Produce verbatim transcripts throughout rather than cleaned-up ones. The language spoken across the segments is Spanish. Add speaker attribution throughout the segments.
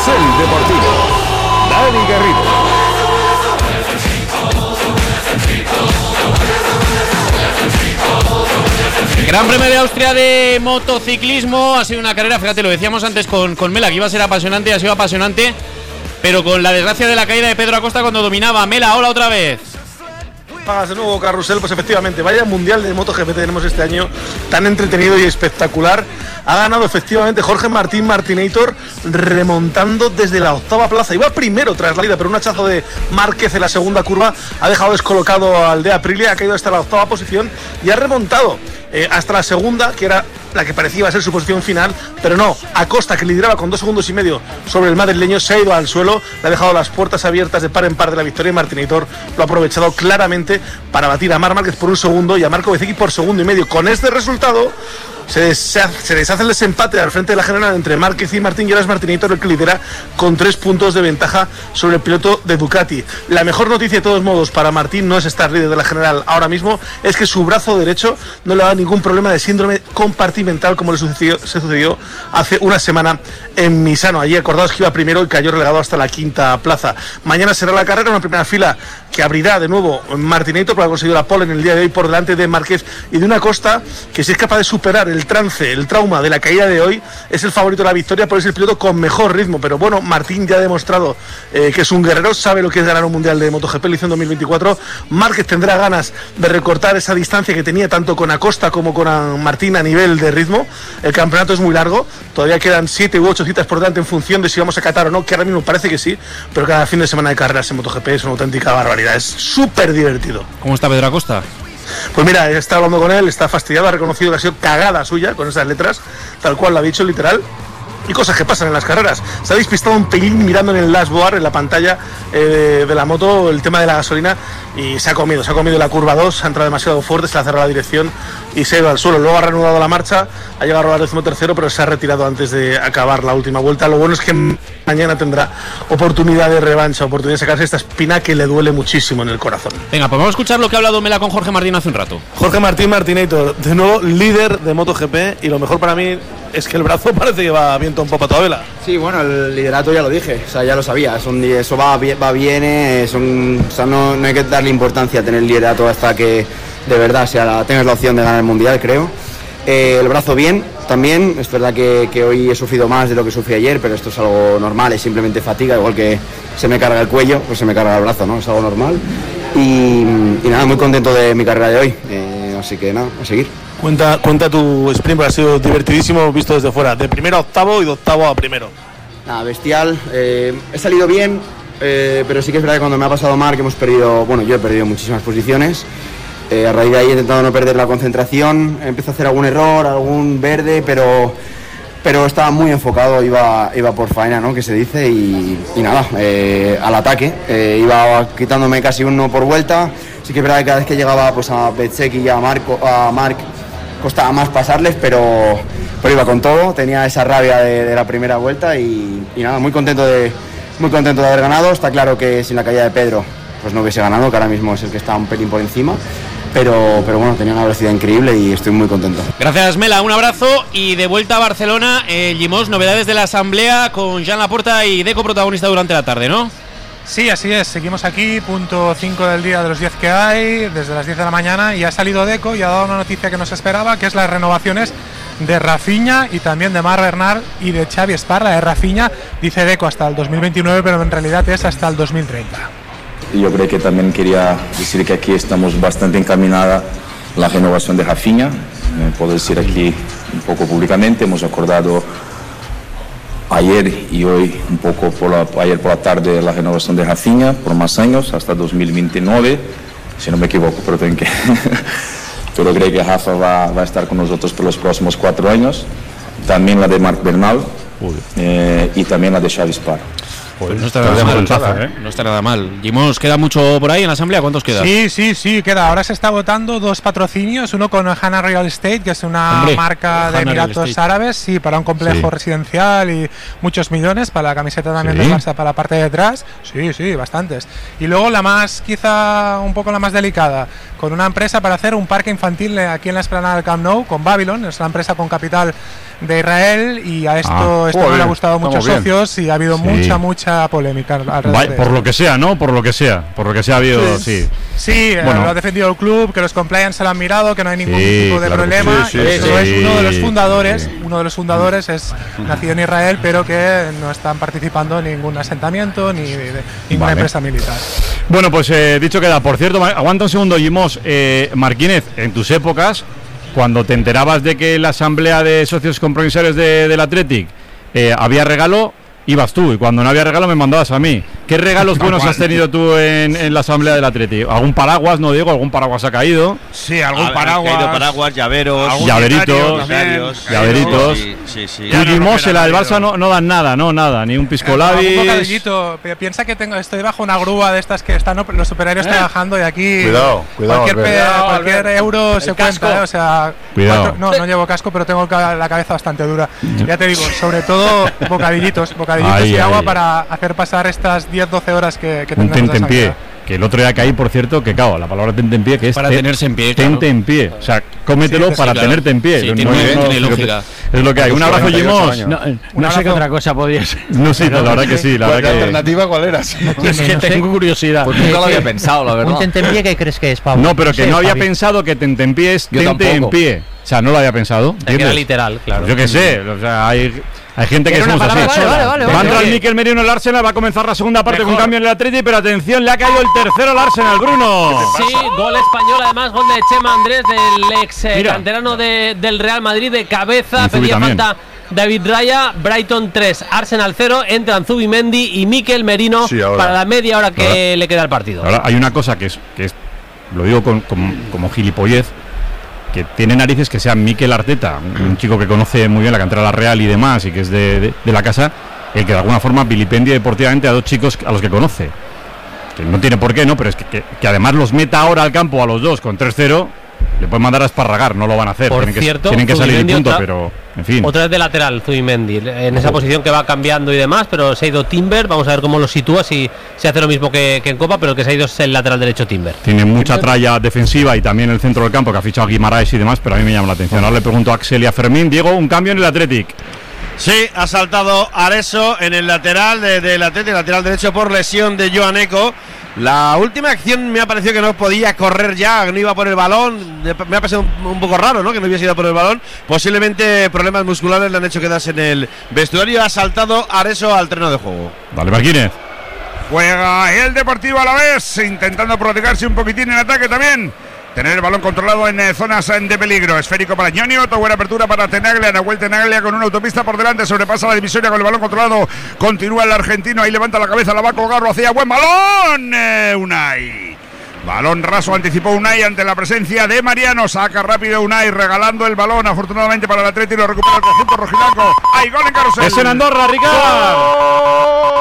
Speaker 1: Carrusel Deportivo. Dani Garrido.
Speaker 2: Gran Premio de Austria de motociclismo. Ha sido una carrera, fíjate, lo decíamos antes con, con Mela, que iba a ser apasionante, ha sido apasionante, pero con la desgracia de la caída de Pedro Acosta cuando dominaba. Mela, hola otra vez.
Speaker 3: Pagas de nuevo Carrusel, pues efectivamente, vaya mundial de MotoGP tenemos este año, tan entretenido y espectacular. Ha ganado efectivamente Jorge Martín Martinator, remontando desde la octava plaza. Iba primero tras la ida, pero un hachazo de Márquez en la segunda curva ha dejado descolocado al de Aprilia, ha caído hasta la octava posición y ha remontado eh, hasta la segunda, que era la que parecía iba a ser su posición final, pero no. Acosta, que lideraba con dos segundos y medio sobre el madrileño, se ha ido al suelo, le ha dejado las puertas abiertas de par en par de la victoria, y Martinator lo ha aprovechado claramente para batir a Marc Márquez por un segundo y a Marco Bezzecchi por segundo y medio. Con este resultado se deshace, se deshace el desempate al frente de la general entre Márquez y Martín, y ahora es Martinator el que lidera con tres puntos de ventaja sobre el piloto de Ducati. La mejor noticia de todos modos para Martín no es estar líder de la general ahora mismo, es que su brazo derecho no le da ningún problema de síndrome compartimental como le sucedió, se sucedió hace una semana en Misano. Allí acordados que iba primero y cayó relegado hasta la quinta plaza. Mañana será la carrera, una primera fila que abrirá de nuevo Martinator, porque ha conseguido la pole en el día de hoy por delante de Márquez y de una Acosta que, si es capaz de superar el trance, el trauma de la caída de hoy, es el favorito de la victoria, porque es el piloto con mejor ritmo. Pero bueno, Martín ya ha demostrado eh, que es un guerrero, sabe lo que es ganar un mundial de MotoGP, lo hizo en dos mil veinticuatro. Márquez tendrá ganas de recortar esa distancia que tenía tanto con Acosta como con Martín a nivel de ritmo. El campeonato es muy largo, todavía quedan siete u ocho citas por delante en función de si vamos a Qatar o no, que ahora mismo parece que sí, pero cada fin de semana de carreras en MotoGP es una auténtica barbaridad, es súper divertido.
Speaker 2: ¿Cómo está Pedro Acosta?
Speaker 3: Pues mira, está hablando con él, está fastidiado, ha reconocido que ha sido cagada suya con esas letras, tal cual lo ha dicho, literal. Y cosas que pasan en las carreras. Se ha despistado un pelín mirando en el dashboard, en la pantalla eh, de la moto, el tema de la gasolina, y se ha comido, se ha comido la curva dos, ha entrado demasiado fuerte, se le ha cerrado la dirección y se ha ido al suelo. Luego ha reanudado la marcha, ha llegado a rodar decimotercero, pero se ha retirado antes de acabar la última vuelta. Lo bueno es que mañana tendrá oportunidad de revancha, oportunidad de sacarse esta espina que le duele muchísimo en el corazón.
Speaker 2: Venga, pues vamos a escuchar lo que ha hablado Mela con Jorge Martín hace un rato.
Speaker 3: Jorge Martín Martinator, de nuevo líder de MotoGP, y lo mejor para mí es que el brazo parece que va viento en popa toda vela.
Speaker 4: Sí, bueno, el liderato ya lo dije, o sea, ya lo sabía, son, eso va, va viene, son, o sea, no, no hay que darle importancia a tener el liderato hasta que de verdad sea la, tengas la opción de ganar el mundial, creo. Eh, el brazo bien, también, es verdad que, que hoy he sufrido más de lo que sufrí ayer, pero esto es algo normal, es simplemente fatiga, igual que se me carga el cuello, pues se me carga el brazo, ¿no? Es algo normal. Y, y nada, muy contento de mi carrera de hoy, eh, así que nada, a seguir.
Speaker 3: Cuenta, cuenta tu sprint, porque ha sido divertidísimo visto desde fuera, de primero a octavo y de octavo a primero.
Speaker 4: Nada, bestial, eh, he salido bien, eh, pero sí que es verdad que cuando me ha pasado mal, que hemos perdido, bueno, yo he perdido muchísimas posiciones, eh, a raíz de ahí he intentado no perder la concentración, empecé a hacer algún error, algún verde, pero, pero estaba muy enfocado, iba, iba por faena, ¿no?, que se dice, y, y nada, eh, al ataque, eh, iba quitándome casi uno por vuelta. Sí que es verdad que cada vez que llegaba pues a Bezzecchi y a Marco, a Marc, costaba más pasarles, pero, pero iba con todo, tenía esa rabia de, de la primera vuelta y, y nada, muy contento de muy contento de haber ganado. Está claro que sin la caída de Pedro pues no hubiese ganado, que ahora mismo es el que está un pelín por encima, pero, pero bueno, tenía una velocidad increíble y estoy muy contento.
Speaker 2: Gracias, Mela, un abrazo y de vuelta a Barcelona. eh, Gimós, novedades de la asamblea con Joan Laporta y Deco protagonista durante la tarde, ¿no?
Speaker 5: Sí, así es, seguimos aquí, punto cinco del día de los diez que hay, desde las diez de la mañana, y ha salido Deco y ha dado una noticia que no se esperaba, que es las renovaciones de Rafinha y también de Marc Bernal y de Xavi Esparra. De Rafinha dice Deco hasta el dos mil veintinueve, pero en realidad es hasta el dos mil treinta.
Speaker 6: Yo creo que también quería decir que aquí estamos bastante encaminada la renovación de Rafinha, eh, puedo decir aquí un poco públicamente, hemos acordado ayer y hoy un poco por la, ayer por la tarde la renovación de Rafinha por más años hasta dos mil veintinueve, si no me equivoco, pero tengo que pero creo que Rafa va, va a estar con nosotros por los próximos cuatro años, también la de Marc Bernal eh, y también la de Xavi Esparra.
Speaker 2: Pues no está nada mal, plaza, ¿eh? No está nada mal. Gimós, ¿queda mucho por ahí en la asamblea? ¿Cuántos queda?
Speaker 5: Sí, sí, sí, queda. Ahora se está votando dos patrocinios, uno con Hana Real Estate, que es una Hombre, marca de Emiratos Árabes, sí, para un complejo sí. residencial y muchos millones, para la camiseta también ¿Sí? de Barça, para la parte de atrás. Sí, sí, bastantes. Y luego la más, quizá un poco la más delicada, con una empresa para hacer un parque infantil aquí en la explanada del Camp Nou, con Babylon, es la empresa con capital de Israel, y a esto,
Speaker 1: Ah,
Speaker 5: esto no
Speaker 1: joder,
Speaker 5: le ha gustado a muchos
Speaker 1: estamos bien.
Speaker 5: socios y ha habido
Speaker 7: Sí.
Speaker 5: mucha, mucha polémica alrededor
Speaker 7: Vaya,
Speaker 5: de
Speaker 7: por
Speaker 5: esto.
Speaker 7: lo que sea, ¿no? Por lo que sea. Por lo que sea ha habido, sí.
Speaker 5: Sí, eh,
Speaker 7: Bueno.
Speaker 5: lo ha defendido el club, que los compliance se lo han mirado, que no hay ningún
Speaker 7: Sí,
Speaker 5: tipo de
Speaker 7: claro que
Speaker 5: problema.
Speaker 1: sí,
Speaker 5: y
Speaker 1: sí,
Speaker 5: eso
Speaker 7: sí,
Speaker 5: es uno de los
Speaker 7: sí.
Speaker 5: fundadores, uno de los fundadores es nacido en Israel, pero que no están participando en ningún asentamiento ni de, de ninguna
Speaker 7: Vale.
Speaker 5: empresa militar.
Speaker 7: Bueno, pues eh, dicho queda. Por cierto, ma- aguanta un segundo, Jimos. Eh, Marquínez, en tus épocas, cuando te enterabas de que en la asamblea de socios compromisarios de, del Athletic eh, había regalo, ibas tú, y cuando no había regalo me mandabas a mí. ¿Qué regalos buenos has tenido tú en, en la asamblea del Athletic? ¿Algún paraguas, no digo? ¿Algún paraguas ha caído?
Speaker 8: Sí, algún
Speaker 9: Ha- han
Speaker 8: paraguas.
Speaker 9: caído paraguas, llaveros,
Speaker 8: algún
Speaker 7: Llaveritos,
Speaker 8: diario también,
Speaker 9: llaveritos,
Speaker 7: llaveritos.
Speaker 9: Sí, sí, sí.
Speaker 7: Tú,
Speaker 8: Ya no
Speaker 7: Jimos,
Speaker 8: rompen
Speaker 7: en la del
Speaker 8: la
Speaker 7: Barça no, no dan nada, no, nada. Ni un pisco
Speaker 5: Un
Speaker 7: labis.
Speaker 5: bocadillito. Pi- Piensa que tengo, estoy bajo una grúa de estas que están op- los superhéroes trabajando y aquí
Speaker 1: Cuidado, cuidado,
Speaker 5: cualquier, pe-
Speaker 1: Albert.
Speaker 9: Cuidado,
Speaker 5: cualquier
Speaker 9: Albert.
Speaker 5: euro
Speaker 9: El
Speaker 5: se
Speaker 9: casco.
Speaker 5: cuenta, ¿eh? O sea,
Speaker 7: Cuidado.
Speaker 5: cuatro- no, no llevo casco, pero tengo ca- la cabeza bastante dura. Ya te digo, sobre todo bocadillitos, bocadillitos
Speaker 7: Ay,
Speaker 5: y
Speaker 7: ay,
Speaker 5: agua
Speaker 7: ay.
Speaker 5: para hacer pasar estas diez doce horas que, que
Speaker 7: Un
Speaker 5: tendremos de
Speaker 7: tente en pie.
Speaker 5: sanidad.
Speaker 7: Que el otro día caí, por cierto, que cago, la palabra tente en pie, que es
Speaker 2: Para
Speaker 7: te-
Speaker 2: tenerse en pie,
Speaker 7: Tente
Speaker 2: claro.
Speaker 7: en pie. O sea, cómetelo
Speaker 5: Sí,
Speaker 7: para
Speaker 2: claro.
Speaker 7: tenerte en pie.
Speaker 2: Sí,
Speaker 7: No-
Speaker 2: tiene-
Speaker 7: no-
Speaker 2: tiene
Speaker 7: no- fíjate,
Speaker 2: lógica.
Speaker 7: Es lo que hay. Un abrazo,
Speaker 1: cuarenta y ocho
Speaker 7: Jimos.
Speaker 1: años.
Speaker 10: No, eh,
Speaker 5: Un
Speaker 10: no sé qué
Speaker 5: abrazo.
Speaker 10: otra cosa podría ser.
Speaker 7: No sé, la verdad que sí, la
Speaker 1: ¿Cuál
Speaker 7: verdad que.
Speaker 1: alternativa cuál era? Sí.
Speaker 10: Es que tengo curiosidad.
Speaker 11: Pues nunca lo había pensado, la verdad.
Speaker 10: ¿Un tentempié qué crees que es, Pablo?
Speaker 7: No, pero que
Speaker 10: sé,
Speaker 7: no había
Speaker 10: Javi.
Speaker 7: pensado que tente en pie es
Speaker 11: Yo
Speaker 7: tente en
Speaker 11: tampoco.
Speaker 7: pie. O sea, no lo había pensado.
Speaker 2: Que era
Speaker 7: ¿entiendes?
Speaker 2: literal, claro.
Speaker 7: Pues yo qué sé, o sea, hay, hay gente que
Speaker 10: Era una
Speaker 7: somos así.
Speaker 10: palabra sola. Vale, vale,
Speaker 7: Va a
Speaker 10: vale.
Speaker 7: entrar
Speaker 10: Oye.
Speaker 7: Mikel Merino en el Arsenal, va a comenzar la segunda parte con
Speaker 8: Mejor.
Speaker 7: cambio en el Atleti, pero atención, le ha caído el tercero al Arsenal, Bruno.
Speaker 12: Sí, gol español, además gol de Chema Andrés, del ex eh,
Speaker 7: Mira.
Speaker 12: canterano de- del Real Madrid, de cabeza.
Speaker 7: Y Zubi
Speaker 12: Pedía
Speaker 7: también.
Speaker 12: falta David Raya. Brighton tres, Arsenal cero. Entran Zubimendi y Mikel Merino
Speaker 1: Sí, ahora.
Speaker 12: para la media hora que
Speaker 7: Ahora.
Speaker 12: le queda al partido.
Speaker 7: Ahora hay una cosa que es, que es lo digo con, con- como gilipollez, que tiene narices que sea Mikel Arteta, un, un chico que conoce muy bien la cantera de la Real y demás, y que es de, de- de la casa, el que de alguna forma vilipendia deportivamente a dos chicos a los que conoce. Que no tiene por qué, ¿no? Pero es que, que- que además los meta ahora al campo a los dos con tres cero, le pueden mandar a esparragar, no lo van a hacer.
Speaker 12: Por
Speaker 7: tienen que,
Speaker 12: cierto,
Speaker 7: tienen que salir y
Speaker 12: Zubimendi
Speaker 7: punto,
Speaker 12: otra-
Speaker 7: pero en fin.
Speaker 12: Otra vez de lateral, Zubimendi, en esa posición que va cambiando y demás, pero se ha ido Timber. Vamos a ver cómo lo sitúa, si se hace lo mismo que, que en Copa, pero el que se ha ido es el lateral derecho Timber.
Speaker 7: Tiene mucha tralla defensiva y también el centro del campo, que ha fichado a Guimaraes y demás, pero a mí me llama la atención. Ahora le pregunto a Axel y a Fermín. Diego, un cambio en el Athletic.
Speaker 9: Sí, ha saltado Areso en el lateral de- del Atleti, lateral derecho por lesión de Joan Eco. La última acción me ha parecido que no podía correr ya, que no iba por el balón. Me ha parecido un, un poco raro, ¿no? Que no hubiese ido por el balón. Posiblemente problemas musculares le han hecho quedarse en el vestuario. Ha saltado Areso al terreno de juego.
Speaker 7: Vale, Marquínez.
Speaker 8: Juega el Deportivo a la vez, intentando protegerse un poquitín en ataque también. Tener el balón controlado en eh, zonas eh, de peligro. Esférico para Ñoño, buena apertura para Tenaglia. Nahuel Tenaglia con una autopista por delante. Sobrepasa la divisoria con el balón controlado. Continúa el argentino. Ahí levanta la cabeza, la va a colgar. Lo hacía buen balón. Eh, Unai. Balón raso, anticipó Unai ante la presencia de Mariano. Saca rápido Unai, regalando el balón. Afortunadamente para el Atleti lo recupera el conjunto rojiblanco. Hay gol en Carrusel.
Speaker 7: Es en Andorra, Ricardo.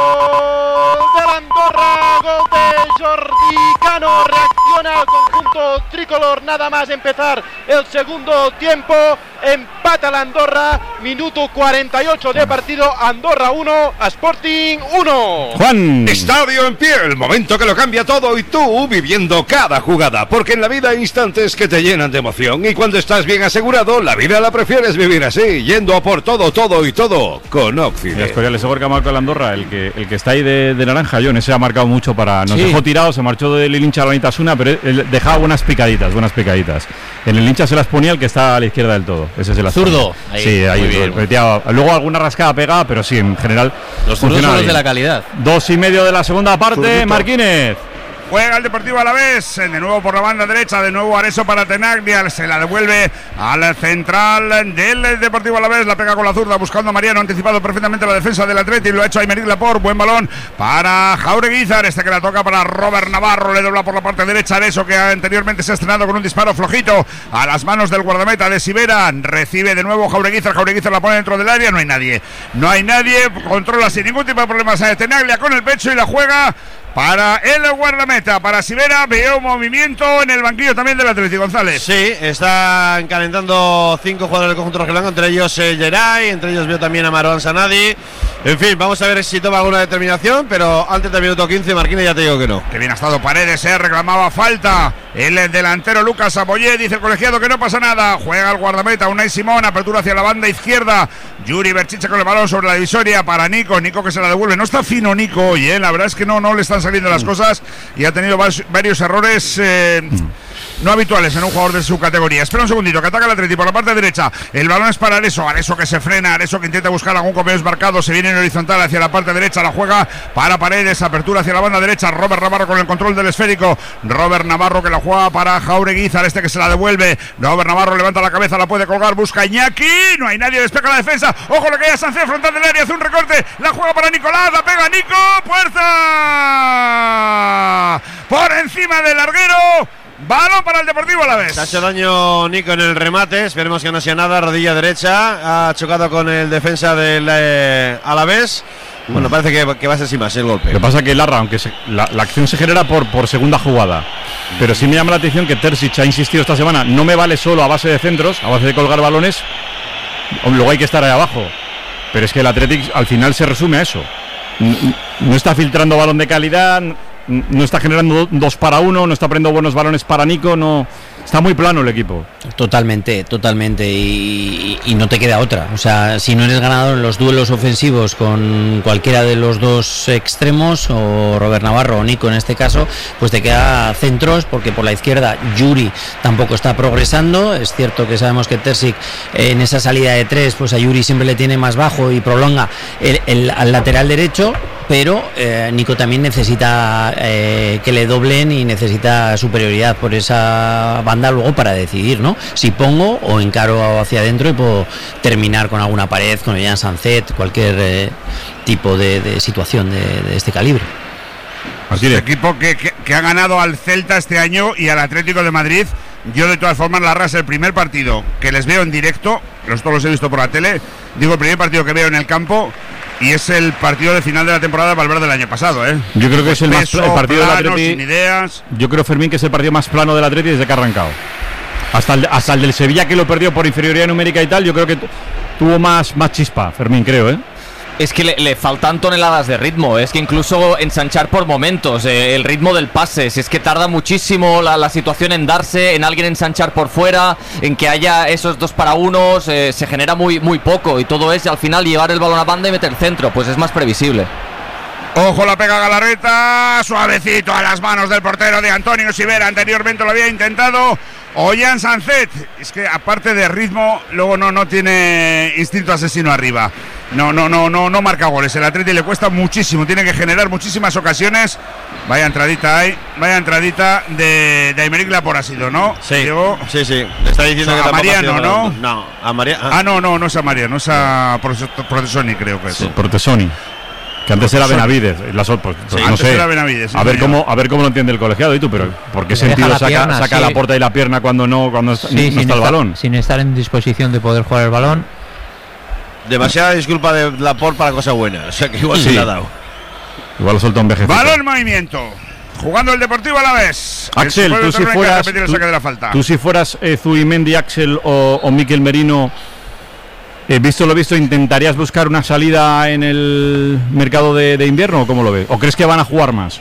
Speaker 13: Del Andorra, gol de Jordi Cano, reacciona al conjunto tricolor nada más empezar el segundo tiempo, empata el Andorra, minuto cuarenta y ocho de partido, Andorra uno, Sporting uno.
Speaker 7: Juan.
Speaker 14: Estadio en pie, el momento que lo cambia todo y tú viviendo cada jugada, porque en la vida hay instantes que te llenan de emoción y cuando estás bien asegurado, la vida la prefieres vivir así, yendo a por todo, todo y todo con
Speaker 7: Mira,
Speaker 14: Occident.
Speaker 7: Escorial, ese gol que ha marcado el Andorra, el que, el que está ahí de, de naranja, John, ese ha marcado mucho para. Nos
Speaker 2: Sí.
Speaker 7: dejó tirados, se marchó del hincha a la Nitasuna, pero él dejaba buenas picaditas, buenas picaditas. En el hincha se las ponía el que está a la izquierda del todo. Ese se las
Speaker 2: Zurdo.
Speaker 7: ponía.
Speaker 2: Ahí,
Speaker 7: sí, ahí.
Speaker 2: muy bien.
Speaker 7: Metía- luego alguna rascada pegada, pero sí, en general.
Speaker 2: Los zurdos
Speaker 7: funcionaba
Speaker 2: son los de
Speaker 7: bien.
Speaker 2: la calidad.
Speaker 7: Dos y medio de la segunda parte,
Speaker 1: Zurdito.
Speaker 7: Marquínez.
Speaker 8: Juega el Deportivo a la vez, de nuevo por la banda derecha, de nuevo Areso para Tenaglia, se la devuelve al central del Deportivo a la vez, la pega con la zurda buscando a Mariano, anticipado perfectamente la defensa del Atleti, lo ha hecho Aymeric Laporte, buen balón para Jaureguizar, este que la toca para Robert Navarro, le dobla por la parte derecha Areso, que anteriormente se ha estrenado con un disparo flojito a las manos del guardameta de Sivera, recibe de nuevo Jaureguizar, Jaureguizar la pone dentro del área, no hay nadie, no hay nadie, controla sin ningún tipo de problemas a Tenaglia con el pecho y la juega para el guardameta, para Sivera. Veo movimiento en el banquillo también del Atlético, González.
Speaker 9: Sí, están calentando cinco jugadores del conjunto rojiblanco, entre ellos eh, Geray, entre ellos veo también a Marwan Sanadi. En fin, vamos a ver si toma alguna determinación, pero antes del minuto quince, Marquínez, ya te digo que no.
Speaker 8: Que bien ha estado Paredes, eh, reclamaba falta el delantero Lucas Aboyé. Dice el colegiado que no pasa nada. Juega el guardameta Unai Simón, apertura hacia la banda izquierda. Yuri Berchiche con el balón sobre la divisoria para Nico. Nico que se la devuelve. No está fino Nico hoy, ¿eh? La verdad es que no, no le están saliendo las cosas y ha tenido varios, varios errores eh, no habituales en un jugador de su categoría. Espera un segundito, que ataca el Atleti por la parte derecha. El balón es para Areso. Areso que se frena. Areso que intenta buscar algún compañero marcado. Se viene en horizontal hacia la parte derecha. La juega para Paredes. Apertura hacia la banda derecha. Robert Navarro con el control del esférico. Robert Navarro que la juega para Jauregui. Este que se la devuelve. Robert Navarro levanta la cabeza. La puede colgar. Busca a Iñaki. No hay nadie. Despega la defensa. Ojo lo que hay a Sánchez frontal del área. Hace un recorte. La juega para Nicolás. La pega Nico. Puerta. Por encima del larguero. Balón para el Deportivo Alavés.
Speaker 9: Se ha hecho daño Nico en el remate. Esperemos que no sea nada. Rodilla derecha. Ha chocado con el defensa del eh, Alavés. Bueno, parece que, que va a ser sin más el golpe.
Speaker 7: Lo que pasa es que Larra, aunque se, la, la acción se genera por, por segunda jugada, pero sí me llama la atención que Terzic ha insistido esta semana. No me vale solo a base de centros, a base de colgar balones. Luego hay que estar ahí abajo. Pero es que el Athletic al final se resume a eso. No, no está filtrando balón de calidad. No está generando dos para uno, no está poniendo buenos balones para Nico, no está muy plano el equipo.
Speaker 11: Totalmente, totalmente, y, y no te queda otra. O sea, si no eres ganador en los duelos ofensivos con cualquiera de los dos extremos, o Robert Navarro o Nico en este caso, pues te queda centros, porque por la izquierda Yuri tampoco está progresando. Es cierto que sabemos que Terzic en esa salida de tres, pues a Yuri siempre le tiene más bajo y prolonga el, el, al lateral derecho, pero eh, Nico también necesita eh, que le doblen y necesita superioridad por esa banda luego para decidir, ¿no? Si pongo o encaro hacia adentro y puedo terminar con alguna pared, con el Jan Sanzet, cualquier eh, tipo de, de situación de, de este calibre.
Speaker 8: Así de equipo que, que, que ha ganado al Celta este año y al Atlético de Madrid. Yo de todas formas, Larra, es el primer partido que les veo en directo, los todos los he visto por la tele, digo el primer partido que veo en el campo. Y es el partido de final de la temporada de Valverde del año pasado, ¿eh?
Speaker 7: Yo creo que es el,
Speaker 8: Peso,
Speaker 7: más, el partido
Speaker 8: plano,
Speaker 7: del Atleti.
Speaker 8: Sin ideas.
Speaker 7: Yo creo, Fermín, que es el partido más plano del Atleti desde que ha arrancado. Hasta el, hasta el del Sevilla, que lo perdió por inferioridad numérica y tal, yo creo que t- tuvo más, más chispa, Fermín, creo, ¿eh?
Speaker 15: Es que le, le faltan toneladas de ritmo, es que incluso ensanchar por momentos, eh, el ritmo del pase, si es que tarda muchísimo la, la situación en darse, en alguien ensanchar por fuera, en que haya esos dos para unos, eh, se genera muy, muy poco, y todo es al final llevar el balón a banda y meter centro, pues es más previsible.
Speaker 8: Ojo, la pega Galarreta, suavecito a las manos del portero de Antonio Sivera, anteriormente lo había intentado Ollán Sanzet. Es que aparte de ritmo, luego no, no tiene instinto asesino arriba. No, no, no, no, no marca goles. El Atleti le cuesta muchísimo, tiene que generar muchísimas ocasiones. Vaya entradita ahí, vaya entradita de, de Aymeric Laporte ha sido, ¿no?
Speaker 9: Sí,
Speaker 8: Diego.
Speaker 9: sí, sí. Le está diciendo
Speaker 8: O sea,
Speaker 9: que
Speaker 8: a Mariano, ¿no?
Speaker 9: No, a María.
Speaker 8: Ah. ah, no, no, no es a Mariano, es a Protesoni, creo que es.
Speaker 7: Sí, Protesoni. Que antes era Benavides, las, pues, pues,
Speaker 8: sí,
Speaker 7: no
Speaker 8: antes
Speaker 7: sé.
Speaker 8: era Benavides, sí,
Speaker 7: a ver
Speaker 8: señor.
Speaker 7: cómo a ver cómo lo entiende el colegiado y tú, pero ¿por qué sentido
Speaker 10: la
Speaker 7: saca,
Speaker 10: pierna,
Speaker 7: saca
Speaker 10: sí.
Speaker 7: la puerta y la pierna cuando no cuando
Speaker 10: Sí,
Speaker 7: no está el
Speaker 10: estar,
Speaker 7: balón?
Speaker 10: sin estar en disposición de poder jugar el balón.
Speaker 9: Demasiada disculpa de Laporte para cosa buena, o sea que igual
Speaker 7: Sí.
Speaker 9: se la ha dado.
Speaker 7: Igual lo soltó un vejez.
Speaker 8: Balón en movimiento. Jugando el Deportivo Alavés.
Speaker 7: Axel, tú si fueras
Speaker 8: el
Speaker 7: tú,
Speaker 8: saque de la falta.
Speaker 7: tú si fueras eh, Zubimendi, Axel o, o Mikel Merino, eh, visto lo visto, ¿intentarías buscar una salida en el mercado de, de invierno o cómo lo ves? ¿O crees que van a jugar más?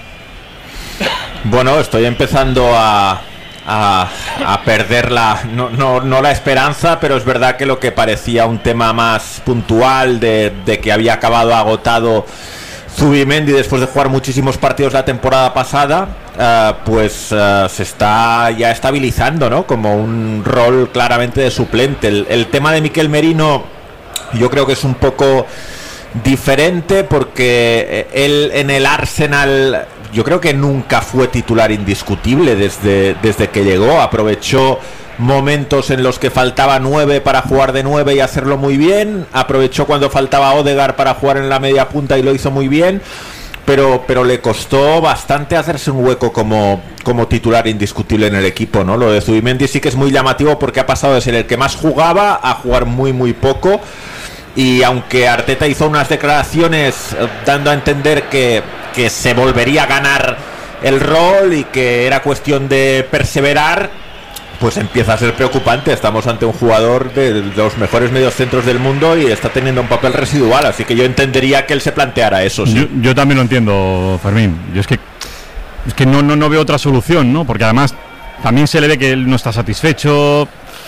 Speaker 16: Bueno, estoy empezando a, a, a perder la no, no, no la esperanza, pero es verdad que lo que parecía un tema más puntual de, de que había acabado agotado Zubimendi después de jugar muchísimos partidos la temporada pasada, uh, pues uh, se está ya estabilizando, ¿no? Como un rol claramente de suplente. El, el tema de Mikel Merino yo creo que es un poco diferente porque él en el Arsenal yo creo que nunca fue titular indiscutible desde, desde que llegó. Aprovechó momentos en los que faltaba nueve para jugar de nueve y hacerlo muy bien. Aprovechó cuando faltaba Odegaard para jugar en la media punta y lo hizo muy bien. Pero, pero le costó bastante hacerse un hueco como, como titular indiscutible en el equipo, ¿no? Lo de Zubimendi sí que es muy llamativo porque ha pasado de ser el que más jugaba a jugar muy muy poco. Y aunque Arteta hizo unas declaraciones dando a entender que, que se volvería a ganar el rol y que era cuestión de perseverar, pues empieza a ser preocupante. Estamos ante un jugador de los mejores mediocentros del mundo y está teniendo un papel residual, así que yo entendería que él se planteara eso. Sí.
Speaker 7: Yo, yo también lo entiendo, Fermín. Yo es que es que no, no, no veo otra solución, ¿no? Porque además también se le ve que él no está satisfecho,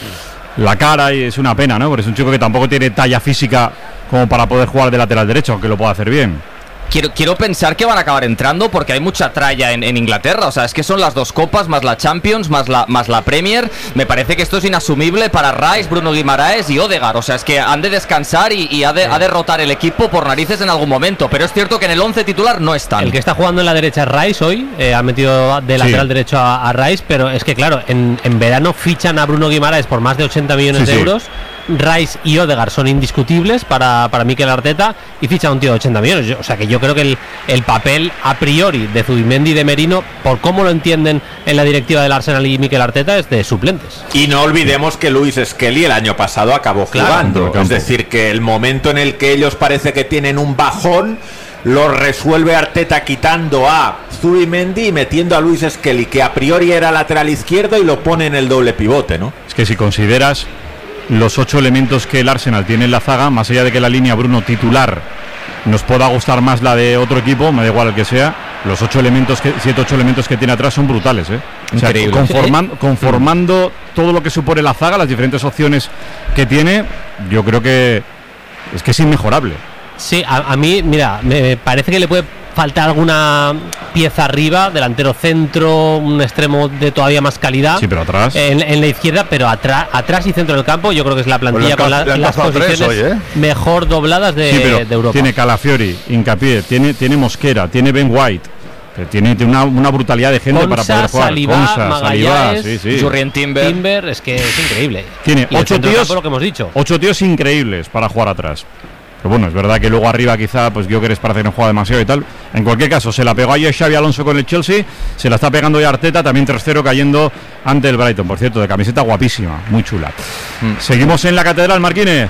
Speaker 7: la cara, y es una pena, ¿no? Porque es un chico que tampoco tiene talla física como para poder jugar de lateral derecho, aunque lo pueda hacer bien.
Speaker 15: Quiero, quiero pensar que van a acabar entrando porque hay mucha tralla en, en Inglaterra. O sea, es que son las dos copas, más la Champions, más la, más la Premier. Me parece que esto es inasumible para Rice, Bruno Guimaraes y Odegaard. O sea, es que han de descansar y, y ha, de, ha de rotar el equipo por narices en algún momento. Pero es cierto que en el once titular no están.
Speaker 12: El que está jugando en la derecha es Rice hoy. Eh, ha metido de lateral sí. derecho a, a Rice. Pero es que, claro, en, en verano fichan a Bruno Guimaraes por más de ochenta millones sí, de sí. euros. Rice y Odegaard son indiscutibles para, para Mikel Arteta y ficha a un tío de ochenta millones. Yo, o sea que yo creo que el, el papel a priori de Zubimendi y de Merino, por cómo lo entienden en la directiva del Arsenal y Mikel Arteta, es de suplentes.
Speaker 16: Y no olvidemos que Luis Skelly el año pasado acabó claro, jugando. Es decir, que el momento en el que ellos parece que tienen un bajón lo resuelve Arteta quitando a Zubimendi y metiendo a Luis Skelly, que a priori era lateral izquierdo, y lo pone en el doble pivote, ¿no?
Speaker 7: Es que si consideras los ocho elementos que el Arsenal tiene en la zaga, más allá de que la línea Bruno titular nos pueda gustar más la de otro equipo, me da igual el que sea, los ocho elementos que, siete ocho elementos que tiene atrás son brutales, ¿eh? O sea, conforman, conformando todo lo que supone la zaga, las diferentes opciones que tiene, yo creo que es que es inmejorable.
Speaker 12: Sí, a, a mí, mira, me parece que le puede faltar alguna pieza arriba, delantero centro, un extremo de todavía más calidad.
Speaker 7: Sí, pero atrás.
Speaker 12: En, en la izquierda, pero atrás, atrás y centro del campo, yo creo que es la plantilla pues con la, las posiciones hoy, ¿eh? mejor dobladas de,
Speaker 7: sí, pero
Speaker 12: de Europa.
Speaker 7: Tiene Calafiori, Hincapié, tiene, tiene Mosquera, tiene Ben White. Tiene, tiene una, una brutalidad de gente
Speaker 12: Consa,
Speaker 7: para poder jugar.
Speaker 12: Saliba,
Speaker 7: Consa,
Speaker 12: Magallanes,
Speaker 7: Saliba, sí, sí.
Speaker 15: Jurrien Timber.
Speaker 12: Timber, es que es increíble.
Speaker 7: Tiene
Speaker 12: y
Speaker 7: ocho tíos,
Speaker 12: lo que hemos dicho.
Speaker 7: ocho tíos increíbles para jugar atrás. Pero bueno, es verdad que luego arriba quizá pues Gyökeres parece que no juega demasiado y tal. En cualquier caso, se la pegó ayer Xabi Alonso con el Chelsea, se la está pegando ya Arteta, también tres cero cayendo ante el Brighton, por cierto, de camiseta guapísima, muy chula. Mm. Seguimos en la Catedral, Marquínez.